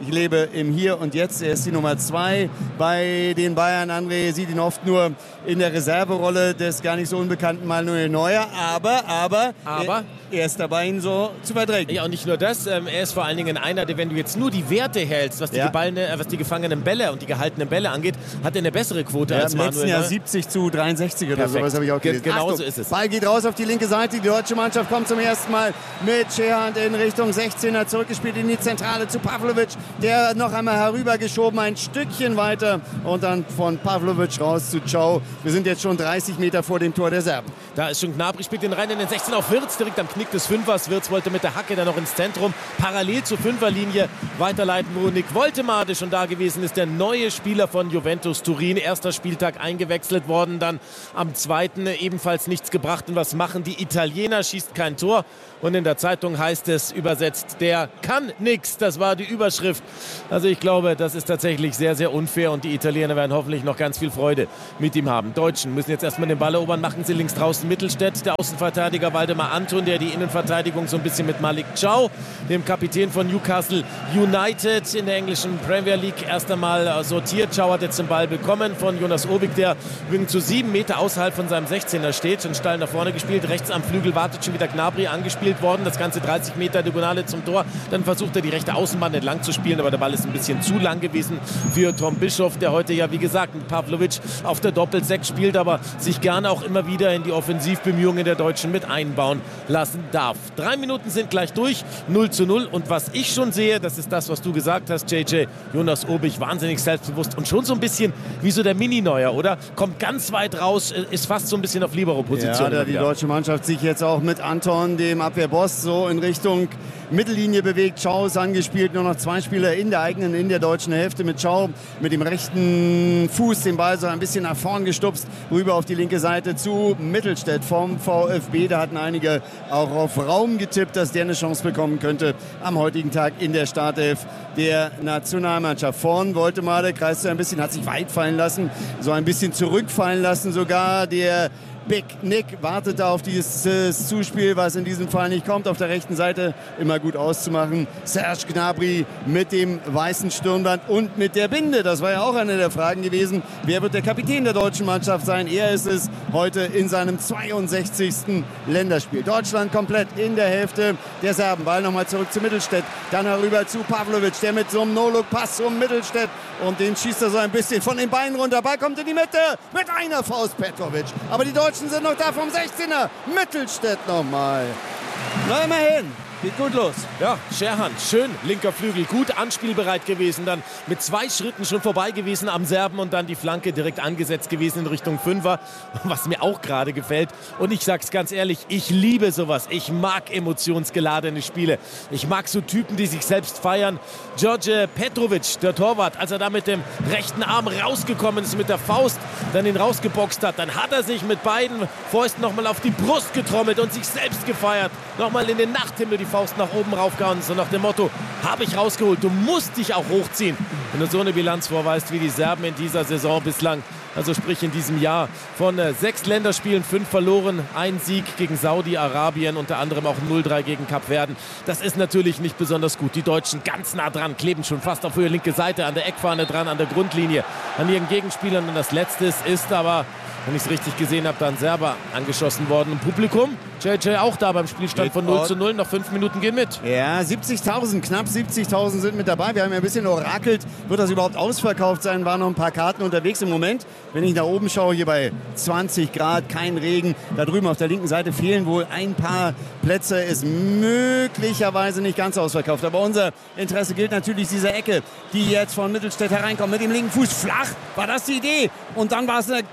Ich lebe im Hier und Jetzt. Er ist die Nummer 2 bei den Bayern. André sieht ihn oft nur in der Reserverolle des gar nicht so unbekannten Manuel Neuer. Aber er ist dabei, ihn so zu verdrängen. Ja, und nicht nur das. Er ist vor allen Dingen einer, der, wenn du jetzt nur die Werte hältst, was die gefangenen Bälle und die gehaltenen Bälle angeht, hat er eine bessere Quote als Manuel Neuer. Im letzten Jahr 70-63 oder sowas habe ich auch gelesen. Genau so ist es. Ball geht raus auf die linke Seite. Die deutsche Mannschaft kommt zum ersten Mal mit Scherhand in Richtung 16er, zurückgespielt in die Zentrale zu Pavlovic. Der noch einmal herübergeschoben, ein Stückchen weiter und dann von Pavlovic raus zu Čau. Wir sind jetzt schon 30 Meter vor dem Tor der Serben. Da ist schon Gnabry, spielt den rein in den 16 auf Wirtz, direkt am Knick des Fünfers. Wirtz wollte mit der Hacke dann noch ins Zentrum, parallel zur Fünferlinie weiterleiten, wo Nick Woltemade schon da gewesen ist, der neue Spieler von Juventus Turin. Erster Spieltag eingewechselt worden, dann am zweiten ebenfalls nichts gebracht. Und was machen die Italiener? Schießt kein Tor. Und in der Zeitung heißt es übersetzt, der kann nix. Das war die Überschrift. Also ich glaube, das ist tatsächlich sehr, sehr unfair und die Italiener werden hoffentlich noch ganz viel Freude mit ihm haben. Deutschen müssen jetzt erstmal den Ball erobern, machen sie links draußen Mittelstädt, der Außenverteidiger Waldemar Anton, der die Innenverteidigung so ein bisschen mit Malik Čau, dem Kapitän von Newcastle United in der englischen Premier League, erst einmal sortiert. Čau hat jetzt den Ball bekommen von Jonas Obik, der übrigens zu 7 Meter außerhalb von seinem 16er steht, schon steil nach vorne gespielt, rechts am Flügel wartet schon wieder Gnabry angespielt worden, das Ganze 30 Meter diagonale zum Tor, dann versucht er die rechte Außenbahn entlang zu spielen, aber der Ball ist ein bisschen zu lang gewesen für Tom Bischoff, der heute ja wie gesagt mit Pavlovic auf der Doppel-6 spielt, aber sich gerne auch immer wieder in die Offensivbemühungen der Deutschen mit einbauen lassen darf. 3 Minuten sind gleich durch, 0:0 und was ich schon sehe, das ist das, was du gesagt hast, JJ, Jonas Obik, wahnsinnig selbstbewusst und schon so ein bisschen wie so der Mini-Neuer, oder? Kommt ganz weit raus, ist fast so ein bisschen auf Libero-Position. Ja, da die deutsche Mannschaft sich jetzt auch mit Anton, dem Abwehrboss, so in Richtung Mittellinie bewegt. Čau ist angespielt, nur noch 2 Spieler in der deutschen Hälfte mit Čau, mit dem rechten Fuß den Ball so ein bisschen nach vorn gestupst, rüber auf die linke Seite zu Mittelstädt vom VfB. Da hatten einige auch auf Raum getippt, dass der eine Chance bekommen könnte am heutigen Tag in der Startelf der Nationalmannschaft. Vorn Woltemade kreist ein bisschen, hat sich weit fallen lassen, so ein bisschen zurückfallen lassen sogar. Der Big Nick wartet da auf dieses Zuspiel, was in diesem Fall nicht kommt. Auf der rechten Seite immer gut auszumachen. Serge Gnabry mit dem weißen Stirnband und mit der Binde. Das war ja auch eine der Fragen gewesen. Wer wird der Kapitän der deutschen Mannschaft sein? Er ist es heute in seinem 62. Länderspiel. Deutschland komplett in der Hälfte der Serben. Ball nochmal zurück zu Mittelstädt. Dann herüber zu Pavlovic, der mit so einem No-Look-Pass um Mittelstädt. Und den schießt er so ein bisschen von den Beinen runter. Ball kommt in die Mitte mit einer Faust Petrovic. Aber die Deutschen sind noch da vom 16er. Mittelstädt nochmal. Na, immerhin. Geht gut los. Ja, Scherhand, schön, linker Flügel, gut anspielbereit gewesen, dann mit 2 Schritten schon vorbei gewesen am Serben und dann die Flanke direkt angesetzt gewesen in Richtung Fünfer, was mir auch gerade gefällt. Und ich sag's ganz ehrlich, ich liebe sowas. Ich mag emotionsgeladene Spiele. Ich mag so Typen, die sich selbst feiern. Đorđe Petrovic, der Torwart, als er da mit dem rechten Arm rausgekommen ist, mit der Faust, dann ihn rausgeboxt hat, dann hat er sich mit beiden Fäusten nochmal auf die Brust getrommelt und sich selbst gefeiert. Nochmal in den Nachthimmel die Faust nach oben raufgehauen, so nach dem Motto, habe ich rausgeholt, du musst dich auch hochziehen. Wenn du so eine Bilanz vorweist wie die Serben in dieser Saison bislang, also sprich in diesem Jahr, von 6 Länderspielen 5 verloren, 1 Sieg gegen Saudi-Arabien, unter anderem auch 0:3 gegen Kapverden. Das ist natürlich nicht besonders gut. Die Deutschen ganz nah dran, kleben schon fast auf ihre linke Seite, an der Eckfahne dran, an der Grundlinie, an ihren Gegenspielern. Und das Letzte ist aber, wenn ich es richtig gesehen habe, dann Serber angeschossen worden im Publikum. JJ auch da beim Spielstand von 0:0, noch 5 Minuten gehen mit. Ja, 70.000, knapp 70.000 sind mit dabei. Wir haben ja ein bisschen orakelt, wird das überhaupt ausverkauft sein, waren noch ein paar Karten unterwegs im Moment. Wenn ich nach oben schaue, hier bei 20 Grad, kein Regen, da drüben auf der linken Seite fehlen wohl ein paar Plätze, ist möglicherweise nicht ganz ausverkauft. Aber unser Interesse gilt natürlich dieser Ecke, die jetzt von Mittelstädt hereinkommt, mit dem linken Fuß flach, war das die Idee. Und dann war es eine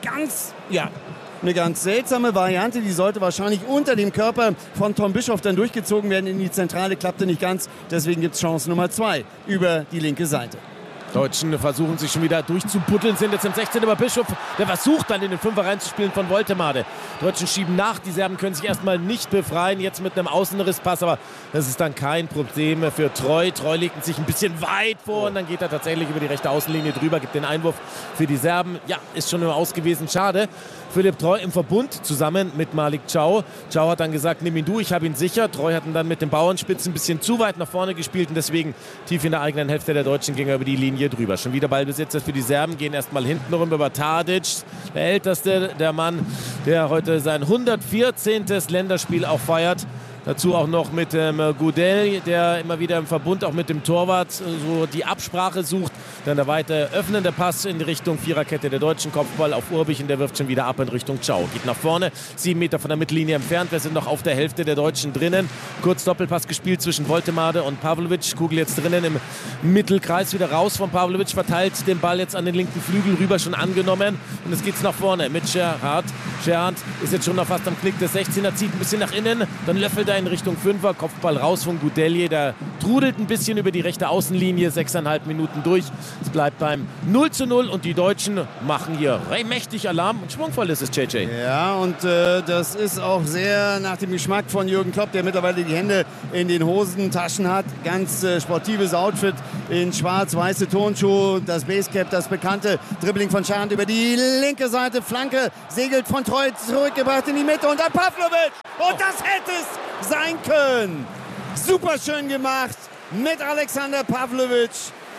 ganz seltsame Variante, die sollte wahrscheinlich unter dem Körper von Tom Bischoff dann durchgezogen werden in die Zentrale, klappte nicht ganz, deswegen gibt es Chance Nummer 2 über die linke Seite. Deutschen versuchen sich schon wieder durchzubuddeln, sind jetzt im 16. aber Bischof, der versucht dann in den 5er reinzuspielen von Woltemade. Deutschen schieben nach, die Serben können sich erstmal nicht befreien, jetzt mit einem Außenrisspass, aber das ist dann kein Problem für Treu. Treu legt sich ein bisschen weit vor und dann geht er tatsächlich über die rechte Außenlinie drüber, gibt den Einwurf für die Serben. Ja, ist schon nur aus gewesen, schade. Philipp Treu im Verbund zusammen mit Malik Chow. Chow hat dann gesagt, nimm ihn du, ich habe ihn sicher. Treu hat ihn dann mit den Bauernspitzen ein bisschen zu weit nach vorne gespielt und deswegen tief in der eigenen Hälfte der Deutschen ging er über die Linie drüber. Schon wieder Ballbesitzer für die Serben, gehen erstmal hinten rum über Tadic, der Älteste, der Mann, der heute sein 114. Länderspiel auch feiert. Dazu auch noch mit Gudel, der immer wieder im Verbund auch mit dem Torwart so die Absprache sucht. Dann der weite öffnende Pass in die Richtung Viererkette der Deutschen, Kopfball auf Urbich und der wirft schon wieder ab in Richtung Chow. Geht nach vorne, 7 Meter von der Mittellinie entfernt. Wir sind noch auf der Hälfte der Deutschen drinnen. Kurz Doppelpass gespielt zwischen Woltemade und Pavlovic. Kugel jetzt drinnen im Mittelkreis, wieder raus von Pavlovic, verteilt den Ball jetzt an den linken Flügel rüber, schon angenommen. Und es geht's nach vorne mit Gerhard. Gerhard ist jetzt schon noch fast am Knick des 16er, zieht ein bisschen nach innen, dann löffelt er in Richtung 5er, Kopfball raus von Goudelje, der trudelt ein bisschen über die rechte Außenlinie, 6,5 Minuten durch. Es bleibt beim 0:0 und die Deutschen machen hier mächtig Alarm und schwungvoll ist es, JJ. Ja, und das ist auch sehr nach dem Geschmack von Jürgen Klopp, der mittlerweile die Hände in den Hosentaschen hat. Ganz sportives Outfit in schwarz-weiße Turnschuhe, das Basecap, das bekannte Dribbling von Schand über die linke Seite, Flanke segelt von Treu zurückgebracht in die Mitte und dann Pavlovic. Und das hätte es sein können. Super schön gemacht mit Alexander Pavlovic.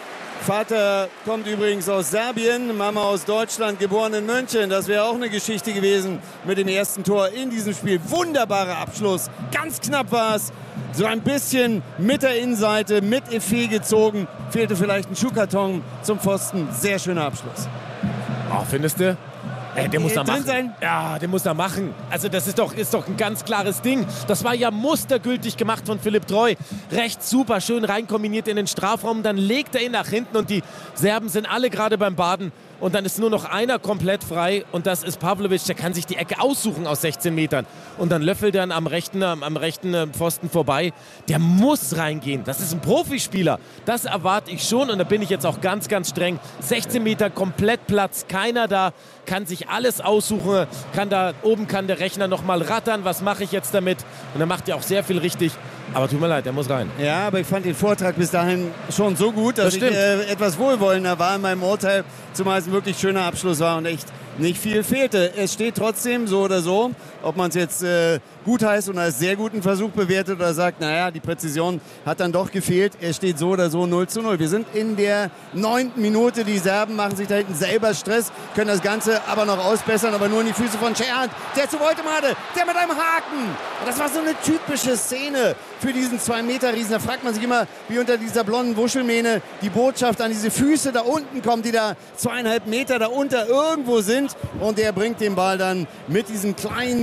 Vater kommt übrigens aus Serbien, Mama aus Deutschland, geboren in München. Das wäre auch eine Geschichte gewesen mit dem ersten Tor in diesem Spiel. Wunderbarer Abschluss, ganz knapp war es. So ein bisschen mit der Innenseite, mit Effet gezogen. Fehlte vielleicht ein Schuhkarton zum Pfosten. Sehr schöner Abschluss. Oh, findest du? Der muss da machen. Ja, der muss da machen. Also das ist doch ein ganz klares Ding. Das war ja mustergültig gemacht von Philipp Treu. Recht super schön reinkombiniert in den Strafraum. Dann legt er ihn nach hinten und die Serben sind alle gerade beim Baden. Und dann ist nur noch einer komplett frei und das ist Pavlovic. Der kann sich die Ecke aussuchen aus 16 Metern. Und dann löffelt er am rechten Pfosten vorbei. Der muss reingehen. Das ist ein Profispieler. Das erwarte ich schon und da bin ich jetzt auch ganz, ganz streng. 16 Meter komplett Platz, keiner da. Kann sich alles aussuchen. Oben kann der Rechner noch mal rattern. Was mache ich jetzt damit? Und er macht ja auch sehr viel richtig. Aber tut mir leid, der muss rein. Ja, aber ich fand den Vortrag bis dahin schon so gut, dass ich etwas wohlwollender war in meinem Urteil, zumal es ein wirklich schöner Abschluss war und echt nicht viel fehlte. Es steht trotzdem so oder so, ob man es jetzt gut heißt und als sehr guten Versuch bewertet oder sagt, naja, die Präzision hat dann doch gefehlt. Es steht so oder so 0:0. Wir sind in der 9. Minute. Die Serben machen sich da hinten selber Stress, können das Ganze aber noch ausbessern, aber nur in die Füße von Gerhard. Der zu Woltemade, der mit einem Haken. Und das war so eine typische Szene für diesen 2-Meter-Riesen. Da fragt man sich immer, wie unter dieser blonden Wuschelmähne die Botschaft an diese Füße da unten kommt, die da 2,5 Meter da unter irgendwo sind. Und der bringt den Ball dann mit dieser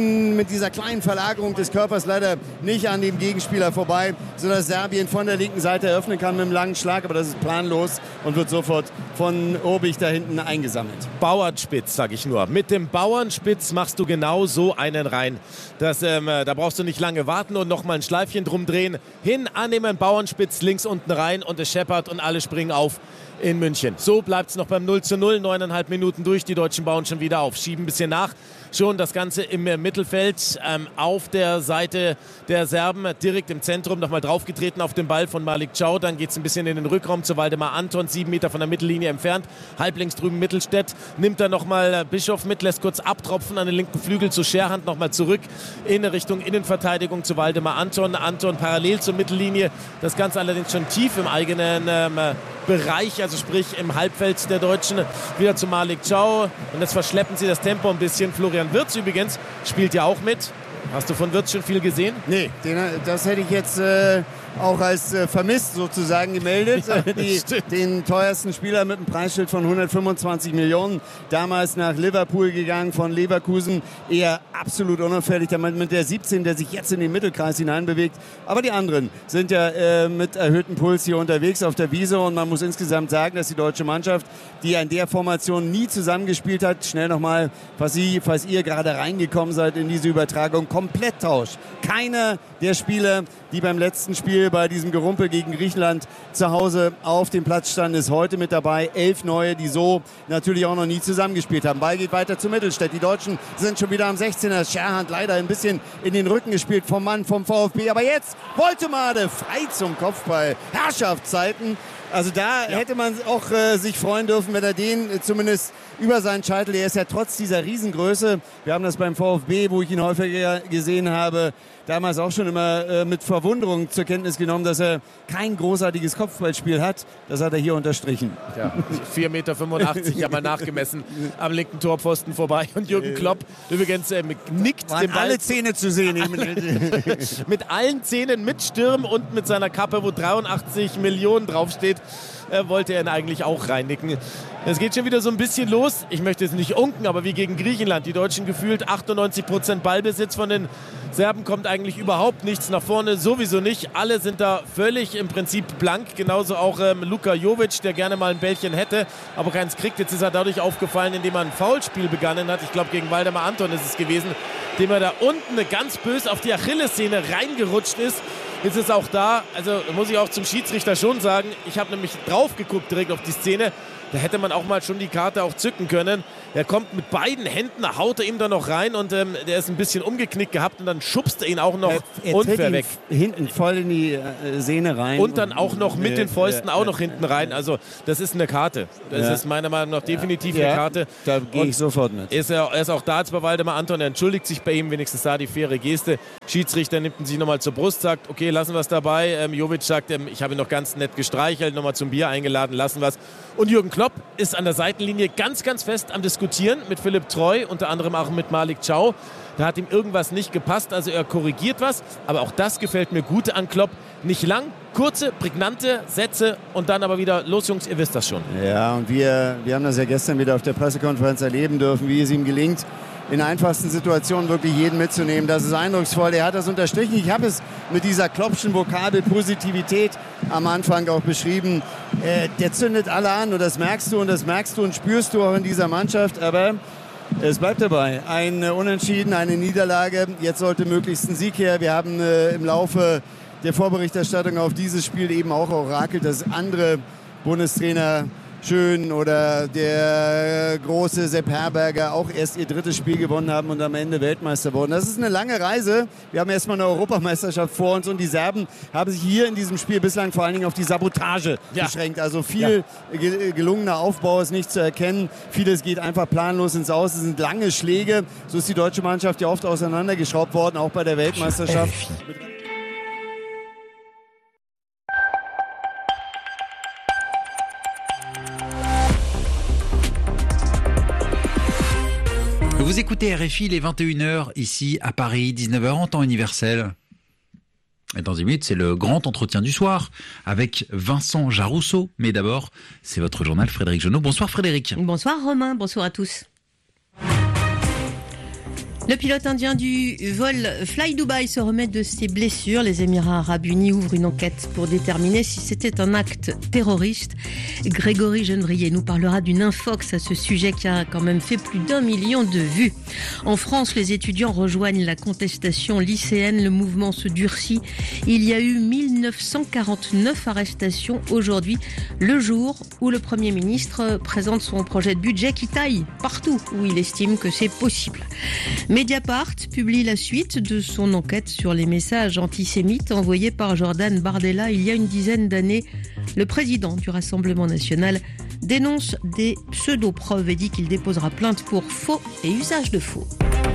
kleinen Verlagerung des Körpers leider nicht an dem Gegenspieler vorbei, sodass Serbien von der linken Seite eröffnen kann mit einem langen Schlag. Aber das ist planlos und wird sofort von Urbich da hinten eingesammelt. Bauernspitz, sag ich nur. Mit dem Bauernspitz machst du genau so einen rein. Da brauchst du nicht lange warten und nochmal ein Schleifchen drum drehen. Hin, annehmen, Bauernspitz, links unten rein und es scheppert und alle springen auf in München. So bleibt es noch beim 0:0, 9,5 Minuten durch. Die Deutschen bauen schon wieder auf, schieben ein bisschen nach. Schon das Ganze im Mittelfeld, auf der Seite der Serben, direkt im Zentrum, nochmal draufgetreten auf den Ball von Malik Chow. Dann geht es ein bisschen in den Rückraum zu Waldemar Anton, 7 Meter von der Mittellinie entfernt. Halblinks drüben Mittelstädt, nimmt dann nochmal Bischof mit, lässt kurz abtropfen an den linken Flügel zu Scherhand, nochmal zurück in Richtung Innenverteidigung zu Waldemar Anton. Anton parallel zur Mittellinie, das Ganze allerdings schon tief im eigenen Bereich, also sprich im Halbfeld der Deutschen. Wieder zu Malik Chow und jetzt verschleppen sie das Tempo ein bisschen. Florian Wirtz übrigens spielt ja auch mit. Hast du von Wirtz schon viel gesehen? Nee, das hätte ich jetzt auch als vermisst sozusagen gemeldet. Ja, den teuersten Spieler mit einem Preisschild von 125 Millionen. Damals nach Liverpool gegangen, von Leverkusen. Eher absolut unauffällig. Mit der 17, der sich jetzt in den Mittelkreis hineinbewegt. Aber die anderen sind ja mit erhöhtem Puls hier unterwegs auf der Wiese. Und man muss insgesamt sagen, dass die deutsche Mannschaft, die in der Formation nie zusammengespielt hat, schnell nochmal, falls ihr gerade reingekommen seid in diese Übertragung, komplett tauscht. Keiner der Spieler, die beim letzten Spiel Spiel bei diesem Gerumpel gegen Griechenland zu Hause auf dem Platz standen, ist heute mit dabei. 11 neue, die so natürlich auch noch nie zusammengespielt haben. Ball geht weiter zu Mittelstädt. Die Deutschen sind schon wieder am 16er. Scherhand leider ein bisschen in den Rücken gespielt vom Mann vom VfB. Aber jetzt Woltemade frei zum Kopfball. Herrschaftszeiten. Also da hätte man auch sich freuen dürfen, wenn er den zumindest über seinen Scheitel, er ist ja trotz dieser Riesengröße, wir haben das beim VfB, wo ich ihn häufiger gesehen habe, damals auch schon immer mit Verwunderung zur Kenntnis genommen, dass er kein großartiges Kopfballspiel hat. Das hat er hier unterstrichen. Ja, 4,85 Meter, ich habe mal nachgemessen, am linken Torpfosten vorbei. Und Jürgen Klopp übrigens nickt waren dem Ball. Alle Zähne zu sehen. Mit allen Zähnen, mit Stirn und mit seiner Kappe, wo 83 Millionen draufsteht, wollte er ihn eigentlich auch reinnicken. Es geht schon wieder so ein bisschen los. Ich möchte jetzt nicht unken, aber wie gegen Griechenland. Die Deutschen gefühlt 98% Ballbesitz, von den Serben kommt eigentlich überhaupt nichts nach vorne, sowieso nicht. Alle sind da völlig im Prinzip blank. Genauso auch Luka Jovic, der gerne mal ein Bällchen hätte, aber keins kriegt. Jetzt ist er dadurch aufgefallen, indem er ein Foulspiel begonnen hat. Ich glaube, gegen Waldemar Anton ist es gewesen, dem er da unten ganz böse auf die Achillessehne reingerutscht ist. Jetzt ist auch da, also muss ich auch zum Schiedsrichter schon sagen, ich habe nämlich drauf geguckt direkt auf die Szene, da hätte man auch mal schon die Karte auch zücken können. Er kommt mit beiden Händen, haut er ihm da noch rein und der ist ein bisschen umgeknickt gehabt und dann schubst er ihn auch noch unfair weg. Hinten voll in die Sehne rein. Und dann auch noch mit den Fäusten auch noch hinten rein. Also das ist eine Karte. Das ist meiner Meinung nach definitiv eine Karte. Da gehe ich sofort mit. Er ist auch da jetzt bei Waldemar Anton. Er entschuldigt sich bei ihm, wenigstens da die faire Geste. Schiedsrichter nimmt ihn sich nochmal zur Brust, sagt, okay, lassen wir es dabei. Jovic sagt, ich habe ihn noch ganz nett gestreichelt, nochmal zum Bier eingeladen, lassen wir es. Und Jürgen Klopp ist an der Seitenlinie ganz, ganz fest am Diskutieren mit Philipp Treu, unter anderem auch mit Malik Chow. Da hat ihm irgendwas nicht gepasst, also er korrigiert was. Aber auch das gefällt mir gut an Klopp. Nicht lang, kurze, prägnante Sätze und dann aber wieder, los Jungs, ihr wisst das schon. Ja, und wir haben das ja gestern wieder auf der Pressekonferenz erleben dürfen, wie es ihm gelingt, in einfachsten Situationen wirklich jeden mitzunehmen. Das ist eindrucksvoll. Er hat das unterstrichen. Ich habe es mit dieser Kloppschen Vokabel Positivität am Anfang auch beschrieben. Der zündet alle an und das merkst du und spürst du auch in dieser Mannschaft. Aber es bleibt dabei. Ein Unentschieden, eine Niederlage. Jetzt sollte möglichst ein Sieg her. Wir haben im Laufe der Vorberichterstattung auf dieses Spiel eben auch orakelt, dass andere Bundestrainer Schön oder der große Sepp Herberger auch erst ihr drittes Spiel gewonnen haben und am Ende Weltmeister wurden. Das ist eine lange Reise. Wir haben erstmal eine Europameisterschaft vor uns und die Serben haben sich hier in diesem Spiel bislang vor allen Dingen auf die Sabotage beschränkt. Also viel gelungener Aufbau ist nicht zu erkennen. Vieles geht einfach planlos ins Aus. Es sind lange Schläge. So ist die deutsche Mannschaft ja oft auseinandergeschraubt worden, auch bei der Weltmeisterschaft. Vous écoutez RFI, les 21h, ici à Paris, 19h en temps universel. Et dans 10 minutes, c'est le grand entretien du soir avec Vincent Jarousseau. Mais d'abord, c'est votre journal Frédéric Genot. Bonsoir Frédéric. Bonsoir Romain, bonsoir à tous. Le pilote indien du vol Fly Dubai se remet de ses blessures. Les Émirats Arabes Unis ouvrent une enquête pour déterminer si c'était un acte terroriste. Grégory Genevrier nous parlera d'une infox à ce sujet qui a quand même fait plus d'1 million de vues. En France, les étudiants rejoignent la contestation lycéenne. Le mouvement se durcit. Il y a eu 1949 arrestations aujourd'hui, le jour où le Premier ministre présente son projet de budget qui taille partout où il estime que c'est possible. Mediapart publie la suite de son enquête sur les messages antisémites envoyés par Jordan Bardella il y a une dizaine d'années. Le président du Rassemblement national dénonce des pseudo-preuves et dit qu'il déposera plainte pour faux et usage de faux.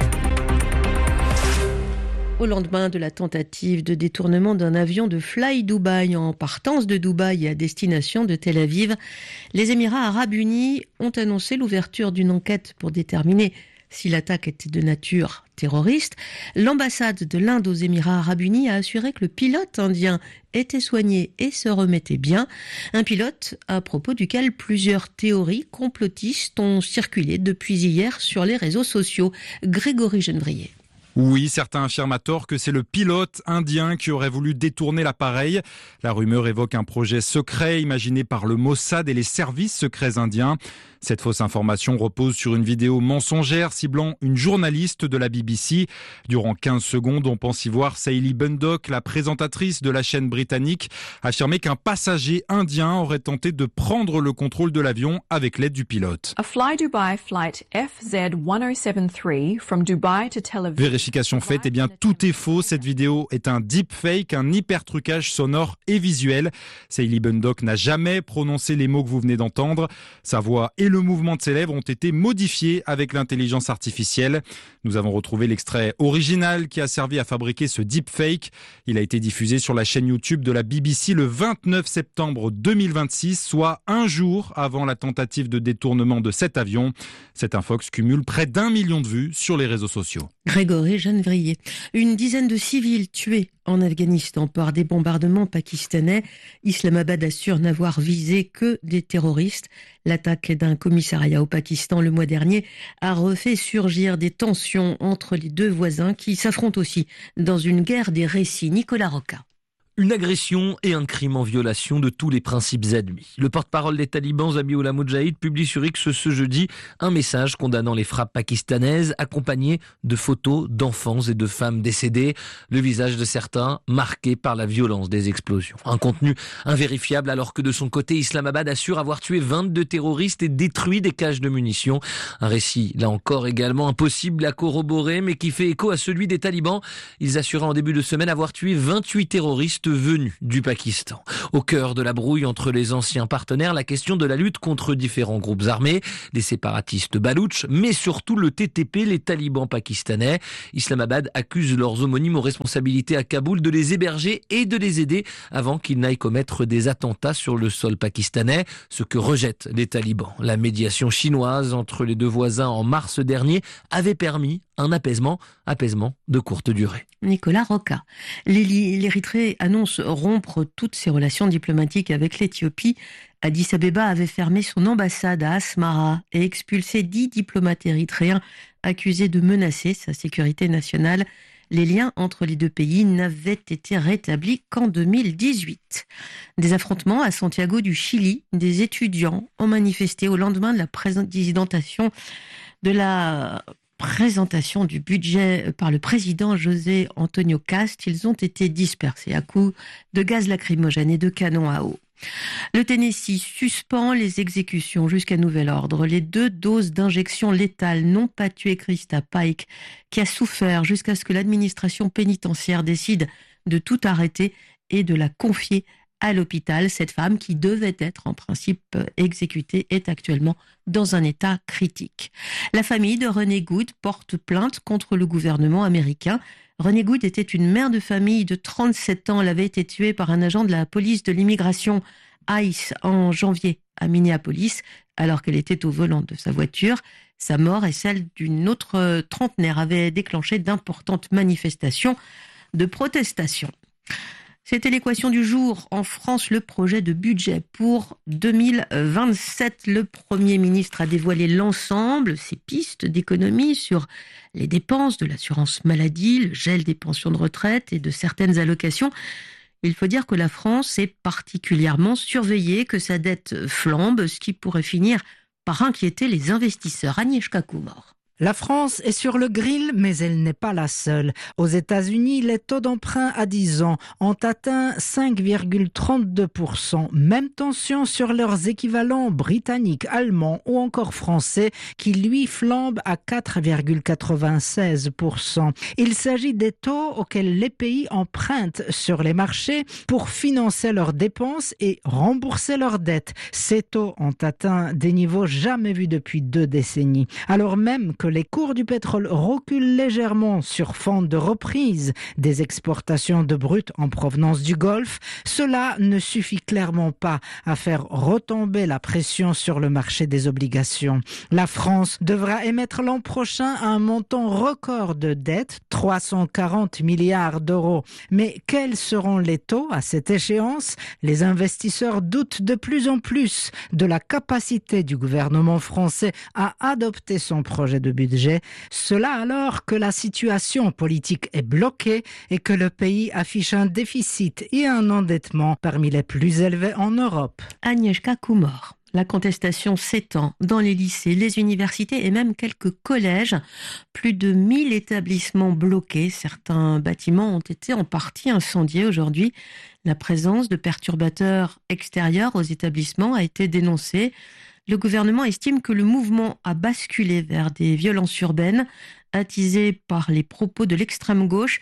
Au lendemain de la tentative de détournement d'un avion de Fly Dubai en partance de Dubaï et à destination de Tel Aviv, les Émirats Arabes Unis ont annoncé l'ouverture d'une enquête pour déterminer si l'attaque était de nature terroriste. L'ambassade de l'Inde aux Émirats Arabes Unis a assuré que le pilote indien était soigné et se remettait bien. Un pilote à propos duquel plusieurs théories complotistes ont circulé depuis hier sur les réseaux sociaux. Grégory Genevrier. Oui, certains affirment à tort que c'est le pilote indien qui aurait voulu détourner l'appareil. La rumeur évoque un projet secret imaginé par le Mossad et les services secrets indiens. Cette fausse information repose sur une vidéo mensongère ciblant une journaliste de la BBC. Durant 15 secondes, on pense y voir Sally Bundock, la présentatrice de la chaîne britannique, affirmer qu'un passager indien aurait tenté de prendre le contrôle de l'avion avec l'aide du pilote. A Fly Dubai flight FZ1073 from Dubai to Tel Aviv. Vérification faite, eh bien tout est faux. Cette vidéo est un deepfake, un hypertrucage sonore et visuel. Sally Bundock n'a jamais prononcé les mots que vous venez d'entendre. Sa voix et le mouvement de ses lèvres ont été modifiés avec l'intelligence artificielle. Nous avons retrouvé l'extrait original qui a servi à fabriquer ce deepfake. Il a été diffusé sur la chaîne YouTube de la BBC le 29 septembre 2026, soit un jour avant la tentative de détournement de cet avion. Cet infox cumule près d'1 million de vues sur les réseaux sociaux. Grégory Genevrier. Une dizaine de civils tués en Afghanistan par des bombardements pakistanais. Islamabad assure n'avoir visé que des terroristes. L'attaque d'un commissariat au Pakistan le mois dernier a refait surgir des tensions entre les deux voisins qui s'affrontent aussi dans une guerre des récits. Nicolas Roca. Une agression et un crime en violation de tous les principes admis. Le porte-parole des talibans, Zabiullah Mujahid, publie sur X ce jeudi un message condamnant les frappes pakistanaises, accompagné de photos d'enfants et de femmes décédées, le visage de certains marqué par la violence des explosions. Un contenu invérifiable alors que de son côté, Islamabad assure avoir tué 22 terroristes et détruit des caches de munitions. Un récit, là encore, également impossible à corroborer, mais qui fait écho à celui des talibans. Ils assuraient en début de semaine avoir tué 28 terroristes venus du Pakistan. Au cœur de la brouille entre les anciens partenaires, la question de la lutte contre différents groupes armés, les séparatistes baloutches, mais surtout le TTP, les talibans pakistanais. Islamabad accuse leurs homonymes aux responsabilités à Kaboul de les héberger et de les aider avant qu'ils n'aillent commettre des attentats sur le sol pakistanais, ce que rejettent les talibans. La médiation chinoise entre les deux voisins en mars dernier avait permis un apaisement de courte durée. Nicolas Roca. L'Érythrée annonce rompre toutes ses relations diplomatiques avec l'Éthiopie. Addis Abeba avait fermé son ambassade à Asmara et expulsé 10 diplomates érythréens accusés de menacer sa sécurité nationale. Les liens entre les deux pays n'avaient été rétablis qu'en 2018. Des affrontements à Santiago du Chili, des étudiants ont manifesté au lendemain de la présentation du budget par le président José Antonio Cast. Ils ont été dispersés à coups de gaz lacrymogène et de canons à eau. Le Tennessee suspend les exécutions jusqu'à nouvel ordre. Les 2 doses d'injection létale n'ont pas tué Krista Pike, qui a souffert jusqu'à ce que l'administration pénitentiaire décide de tout arrêter et de la confier à l'hôpital. Cette femme, qui devait être en principe exécutée, est actuellement dans un état critique. La famille de Renee Good porte plainte contre le gouvernement américain. Renee Good était une mère de famille de 37 ans. Elle avait été tuée par un agent de la police de l'immigration ICE en janvier à Minneapolis, alors qu'elle était au volant de sa voiture. Sa mort et celle d'une autre trentenaire avaient déclenché d'importantes manifestations de protestation. C'était l'équation du jour. En France, le projet de budget pour 2027. Le Premier ministre a dévoilé l'ensemble, ses pistes d'économie sur les dépenses de l'assurance maladie, le gel des pensions de retraite et de certaines allocations. Il faut dire que la France est particulièrement surveillée, que sa dette flambe, ce qui pourrait finir par inquiéter les investisseurs. Agnieszka Kumor. La France est sur le grill, mais elle n'est pas la seule. Aux États-Unis, les taux d'emprunt à 10 ans ont atteint 5,32%. Même tension sur leurs équivalents britanniques, allemands ou encore français, qui lui flambent à 4,96%. Il s'agit des taux auxquels les pays empruntent sur les marchés pour financer leurs dépenses et rembourser leurs dettes. Ces taux ont atteint des niveaux jamais vus depuis 2 décennies. Alors même que les cours du pétrole reculent légèrement sur fond de reprise des exportations de brut en provenance du Golfe, cela ne suffit clairement pas à faire retomber la pression sur le marché des obligations. La France devra émettre l'an prochain un montant record de dette, 340 milliards d'euros. Mais quels seront les taux à cette échéance ? Les investisseurs doutent de plus en plus de la capacité du gouvernement français à adopter son projet de budget. Cela alors que la situation politique est bloquée et que le pays affiche un déficit et un endettement parmi les plus élevés en Europe. Agnieszka Kumor. La contestation s'étend dans les lycées, les universités et même quelques collèges. Plus de 1000 établissements bloqués. Certains bâtiments ont été en partie incendiés aujourd'hui. La présence de perturbateurs extérieurs aux établissements a été dénoncée. Le gouvernement estime que le mouvement a basculé vers des violences urbaines attisées par les propos de l'extrême gauche.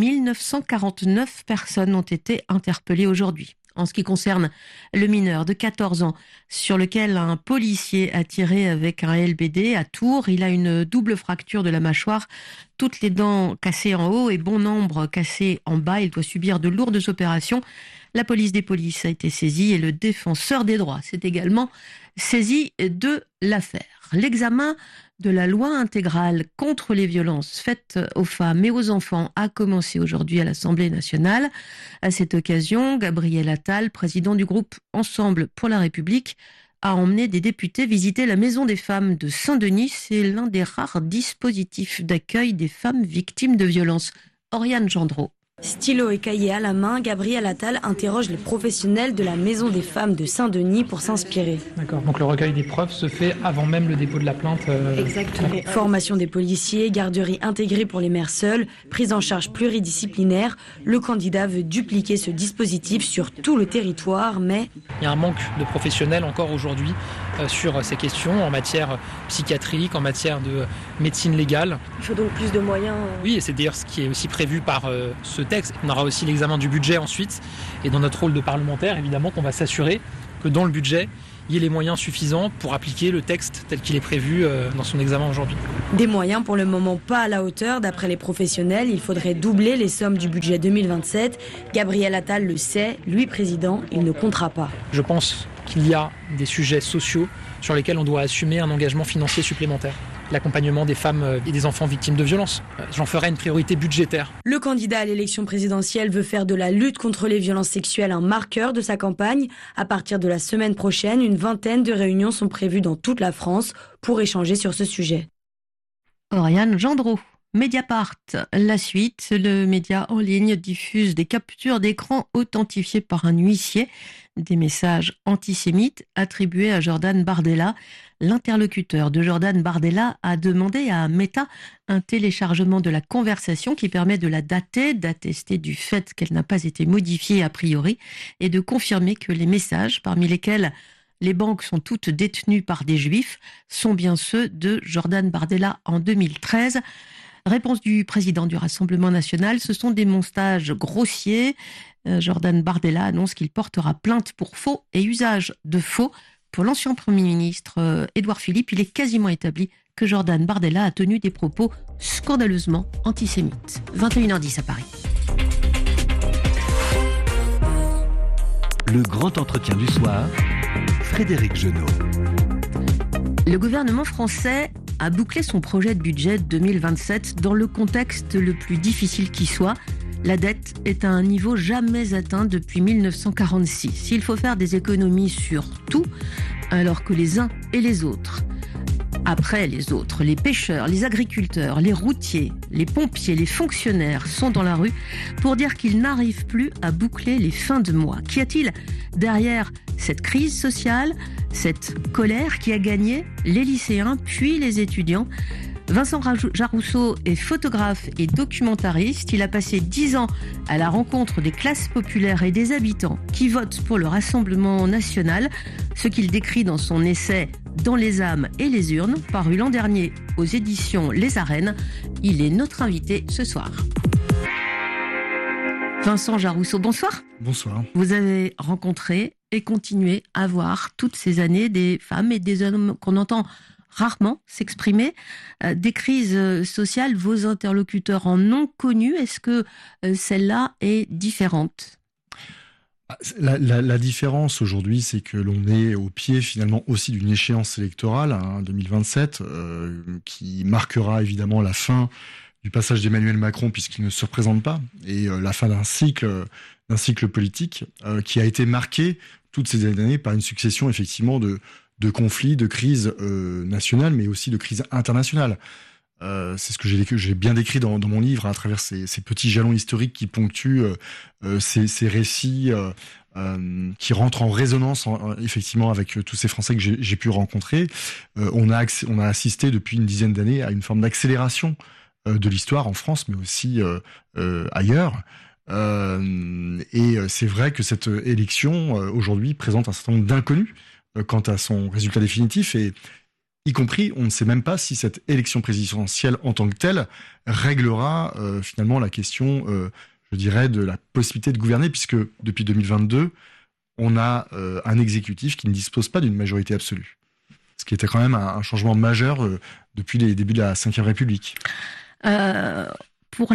1949 personnes ont été interpellées aujourd'hui. En ce qui concerne le mineur de 14 ans sur lequel un policier a tiré avec un LBD à Tours, il a une double fracture de la mâchoire, toutes les dents cassées en haut et bon nombre cassées en bas. Il doit subir de lourdes opérations. La police des polices a été saisie et le défenseur des droits s'est également saisi de l'affaire. L'examen de la loi intégrale contre les violences faites aux femmes et aux enfants a commencé aujourd'hui à l'Assemblée nationale. À cette occasion, Gabriel Attal, président du groupe Ensemble pour la République, a emmené des députés visiter la Maison des femmes de Saint-Denis. C'est l'un des rares dispositifs d'accueil des femmes victimes de violences. Oriane Gendreau. Stylo et cahier à la main, Gabriel Attal interroge les professionnels de la Maison des femmes de Saint-Denis pour s'inspirer. D'accord, donc le recueil des preuves se fait avant même le dépôt de la plainte. Exactement. Formation des policiers, garderie intégrée pour les mères seules, prise en charge pluridisciplinaire. Le candidat veut dupliquer ce dispositif sur tout le territoire, mais... Il y a un manque de professionnels encore aujourd'hui sur ces questions en matière psychiatrique, en matière de médecine légale. Il faut donc plus de moyens. Oui, et c'est d'ailleurs ce qui est aussi prévu par ce texte. On aura aussi l'examen du budget ensuite. Et dans notre rôle de parlementaire, évidemment, qu'on va s'assurer que dans le budget, il y ait les moyens suffisants pour appliquer le texte tel qu'il est prévu dans son examen aujourd'hui. Des moyens pour le moment pas à la hauteur. D'après les professionnels, il faudrait doubler les sommes du budget 2027. Gabriel Attal le sait, lui président, il ne comptera pas. Je pense qu'il y a des sujets sociaux sur lesquels on doit assumer un engagement financier supplémentaire. L'accompagnement des femmes et des enfants victimes de violences. J'en ferai une priorité budgétaire. Le candidat à l'élection présidentielle veut faire de la lutte contre les violences sexuelles un marqueur de sa campagne. À partir de la semaine prochaine, une vingtaine de réunions sont prévues dans toute la France pour échanger sur ce sujet. Oriane Gendreau. Mediapart, la suite, le média en ligne diffuse des captures d'écran authentifiées par un huissier, des messages antisémites attribués à Jordan Bardella. L'interlocuteur de Jordan Bardella a demandé à Meta un téléchargement de la conversation qui permet de la dater, d'attester du fait qu'elle n'a pas été modifiée a priori et de confirmer que les messages, parmi lesquels les banques sont toutes détenues par des juifs, sont bien ceux de Jordan Bardella en 2013. Réponse du président du Rassemblement national, ce sont des montages grossiers. Jordan Bardella annonce qu'il portera plainte pour faux et usage de faux. Pour l'ancien Premier ministre Édouard Philippe, il est quasiment établi que Jordan Bardella a tenu des propos scandaleusement antisémites. 21h10 à Paris. Le grand entretien du soir, Frédéric Genot. Le gouvernement français a bouclé son projet de budget 2027 dans le contexte le plus difficile qui soit. La dette est à un niveau jamais atteint depuis 1946. Il faut faire des économies sur tout, alors que les uns et les autres, après les autres, les pêcheurs, les agriculteurs, les routiers, les pompiers, les fonctionnaires sont dans la rue pour dire qu'ils n'arrivent plus à boucler les fins de mois. Qu'y a-t-il derrière cette crise sociale, cette colère qui a gagné les lycéens puis les étudiants ? Vincent Jarousseau est photographe et documentariste. Il a passé 10 ans à la rencontre des classes populaires et des habitants qui votent pour le Rassemblement national, ce qu'il décrit dans son essai « Dans les âmes et les urnes », paru l'an dernier aux éditions Les Arènes. Il est notre invité ce soir. Vincent Jarousseau, bonsoir. Bonsoir. Vous avez rencontré et continué à voir toutes ces années des femmes et des hommes qu'on entend rarement s'exprimer, des crises sociales, vos interlocuteurs en ont connu. Est-ce que celle-là est différente ? La différence aujourd'hui, c'est que l'on est au pied finalement aussi d'une échéance électorale, 2027, qui marquera évidemment la fin du passage d'Emmanuel Macron puisqu'il ne se représente pas, et la fin d'un cycle politique qui a été marqué toutes ces années par une succession effectivement de conflits, de crises nationales, mais aussi de crises internationales. C'est ce que j'ai bien décrit dans mon livre à travers ces petits jalons historiques qui ponctuent ces récits qui rentre en résonance effectivement avec tous ces Français que j'ai pu rencontrer. On a assisté depuis une dizaine d'années à une forme d'accélération de l'histoire en France, mais aussi ailleurs. Et c'est vrai que cette élection aujourd'hui présente un certain nombre d'inconnus quant à son résultat définitif, et y compris, on ne sait même pas si cette élection présidentielle en tant que telle réglera finalement la question, je dirais, de la possibilité de gouverner, puisque depuis 2022, on a un exécutif qui ne dispose pas d'une majorité absolue. Ce qui était quand même un changement majeur depuis les débuts de la Ve République. Pour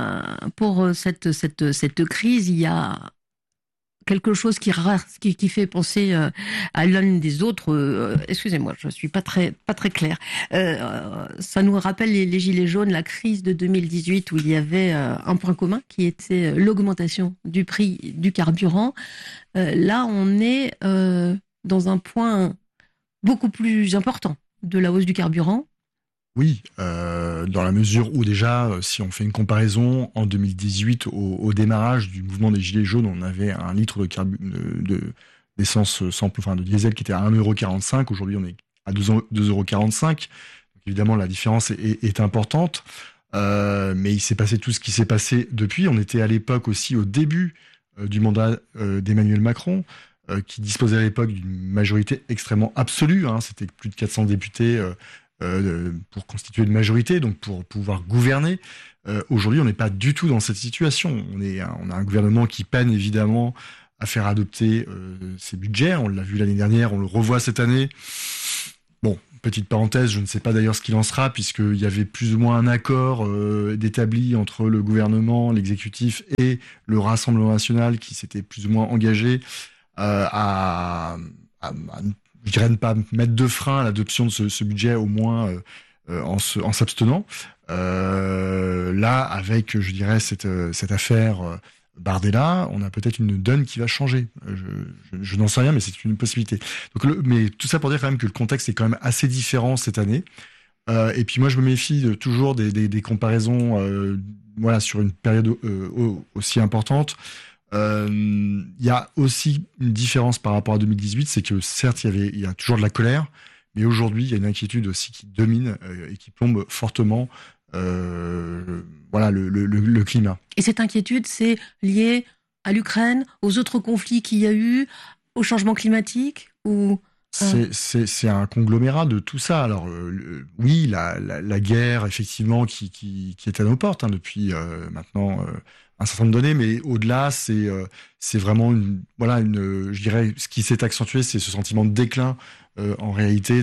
cette crise, il y a quelque chose qui fait penser à l'un des autres. Excusez-moi, je suis pas très claire. Ça nous rappelle les Gilets jaunes, la crise de 2018 où il y avait un point commun qui était l'augmentation du prix du carburant. Là, on est dans un point beaucoup plus important de la hausse du carburant. Oui, dans la mesure où déjà, si on fait une comparaison, en 2018, au démarrage du mouvement des Gilets jaunes, on avait un litre d'essence de diesel qui était à 1,45 €. Aujourd'hui, on est à 2,45 €. Donc, évidemment, la différence est importante. Mais il s'est passé tout ce qui s'est passé depuis. On était à l'époque aussi au début du mandat d'Emmanuel Macron, qui disposait à l'époque d'une majorité extrêmement absolue. C'était plus de 400 députés pour constituer une majorité, donc pour pouvoir gouverner. Aujourd'hui, on n'est pas du tout dans cette situation. On a un gouvernement qui peine évidemment à faire adopter ses budgets. On l'a vu l'année dernière, on le revoit cette année. Bon, petite parenthèse, je ne sais pas d'ailleurs ce qu'il en sera, puisqu'il y avait plus ou moins un accord d'établi entre le gouvernement, l'exécutif et le Rassemblement national qui s'était plus ou moins engagé je dirais, ne pas mettre de frein à l'adoption de ce budget, au moins en s'abstenant. Là, avec, je dirais, cette affaire Bardella, on a peut-être une donne qui va changer. Je n'en sais rien, mais c'est une possibilité. Donc, mais tout ça pour dire quand même que le contexte est quand même assez différent cette année. Et puis moi, je me méfie toujours des comparaisons sur une période aussi importante. Il y a aussi une différence par rapport à 2018, c'est que certes il y a toujours de la colère, mais aujourd'hui il y a une inquiétude aussi qui domine et qui plombe fortement le climat. Et cette inquiétude, c'est lié à l'Ukraine, aux autres conflits qu'il y a eu, au changement climatique ou C'est un conglomérat de tout ça. Alors oui, la guerre effectivement qui est à nos portes depuis maintenant un certain nombre d'années, mais au-delà, c'est vraiment je dirais, ce qui s'est accentué, c'est ce sentiment de déclin en réalité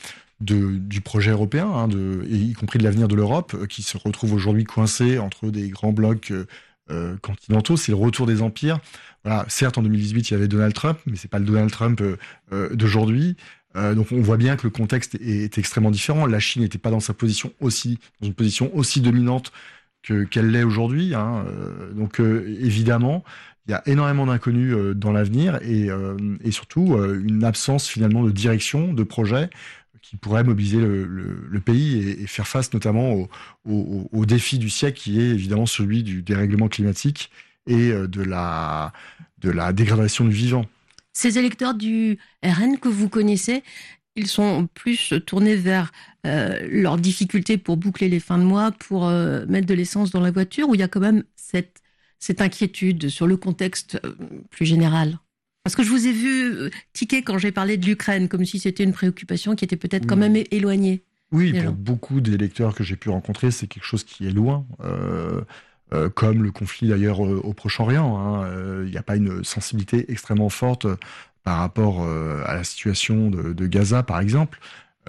du projet européen, et y compris de l'avenir de l'Europe, qui se retrouve aujourd'hui coincé entre des grands blocs continentaux. C'est le retour des empires. Voilà, certes, en 2018, il y avait Donald Trump, mais c'est pas le Donald Trump d'aujourd'hui. Donc, on voit bien que le contexte est extrêmement différent. La Chine n'était pas dans une position aussi dominante qu'elle l'est aujourd'hui. Donc, évidemment, il y a énormément d'inconnus dans l'avenir et surtout une absence finalement de direction, de projet qui pourrait mobiliser le pays et faire face notamment au défi du siècle qui est évidemment celui du dérèglement climatique et de la dégradation du vivant. Ces électeurs du RN que vous connaissez, ils sont plus tournés vers leurs difficultés pour boucler les fins de mois, pour mettre de l'essence dans la voiture, ou il y a quand même cette inquiétude sur le contexte plus général? Parce que je vous ai vu tiquer quand j'ai parlé de l'Ukraine, comme si c'était une préoccupation qui était peut-être quand même éloignée. Oui, pour beaucoup d'électeurs que j'ai pu rencontrer, c'est quelque chose qui est loin. Comme le conflit d'ailleurs au Proche-Orient. Il n'y a pas une sensibilité extrêmement forte par rapport à la situation de Gaza, par exemple.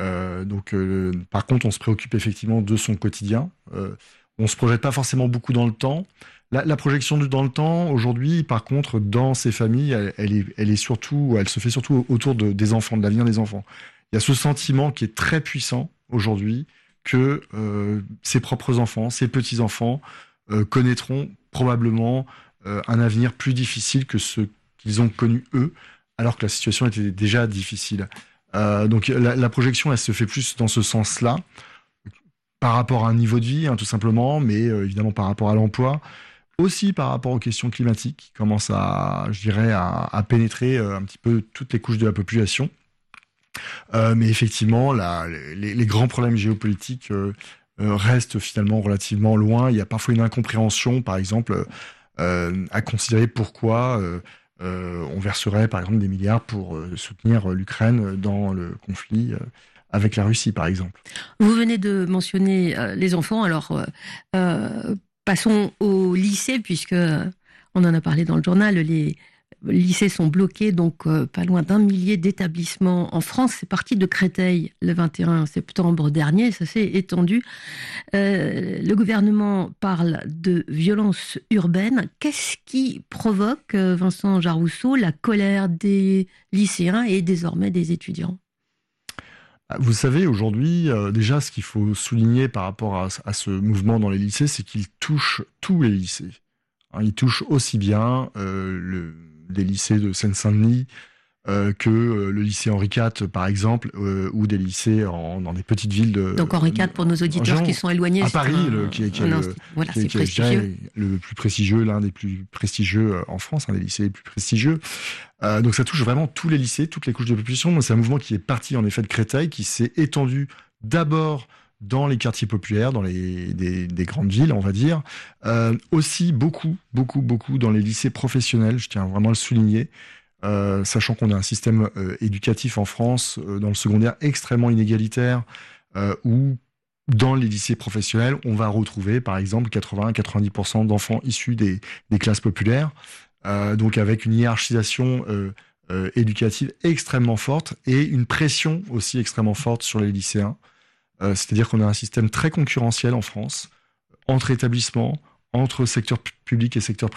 Par contre, on se préoccupe effectivement de son quotidien. On ne se projette pas forcément beaucoup dans le temps. La projection dans le temps, aujourd'hui, par contre, dans ces familles, elle se fait surtout autour des enfants, de l'avenir des enfants. Il y a ce sentiment qui est très puissant aujourd'hui que ses propres enfants, ses petits-enfants, connaîtront probablement un avenir plus difficile que ce qu'ils ont connu eux, alors que la situation était déjà difficile. Donc la projection, elle se fait plus dans ce sens-là, par rapport à un niveau de vie, tout simplement, mais évidemment par rapport à l'emploi. aussi par rapport aux questions climatiques qui commencent à pénétrer un petit peu toutes les couches de la population. Mais effectivement, les grands problèmes géopolitiques restent finalement relativement loin. Il y a parfois une incompréhension, par exemple, à considérer pourquoi on verserait par exemple des milliards pour soutenir l'Ukraine dans le conflit avec la Russie, par exemple. Vous venez de mentionner les enfants, alors passons au lycée, puisque on en a parlé dans le journal, les lycées sont bloqués, donc pas loin d'1 millier d'établissements en France. C'est parti de Créteil le 21 septembre dernier, ça s'est étendu. Le gouvernement parle de violence urbaine. Qu'est-ce qui provoque, Vincent Jarousseau, la colère des lycéens et désormais des étudiants ? Vous savez, aujourd'hui, déjà, ce qu'il faut souligner par rapport à ce mouvement dans les lycées, c'est qu'il touche tous les lycées. Il touche aussi bien des lycées de Seine-Saint-Denis que le lycée Henri IV, par exemple, ou des lycées dans des petites villes de... Donc Henri IV, pour nos auditeurs qui sont éloignés... À Paris, qui est le plus prestigieux, l'un des plus prestigieux en France, un des lycées les plus prestigieux. Donc ça touche vraiment tous les lycées, toutes les couches de population. C'est un mouvement qui est parti en effet de Créteil, qui s'est étendu d'abord dans les quartiers populaires, dans des grandes villes, on va dire. Aussi beaucoup dans les lycées professionnels, je tiens vraiment à le souligner, sachant qu'on a un système éducatif en France, dans le secondaire, extrêmement inégalitaire, où dans les lycées professionnels, on va retrouver par exemple 80-90% d'enfants issus des classes populaires, donc avec une hiérarchisation éducative extrêmement forte et une pression aussi extrêmement forte sur les lycéens. C'est-à-dire qu'on a un système très concurrentiel en France, entre établissements, entre secteur public et secteur privé.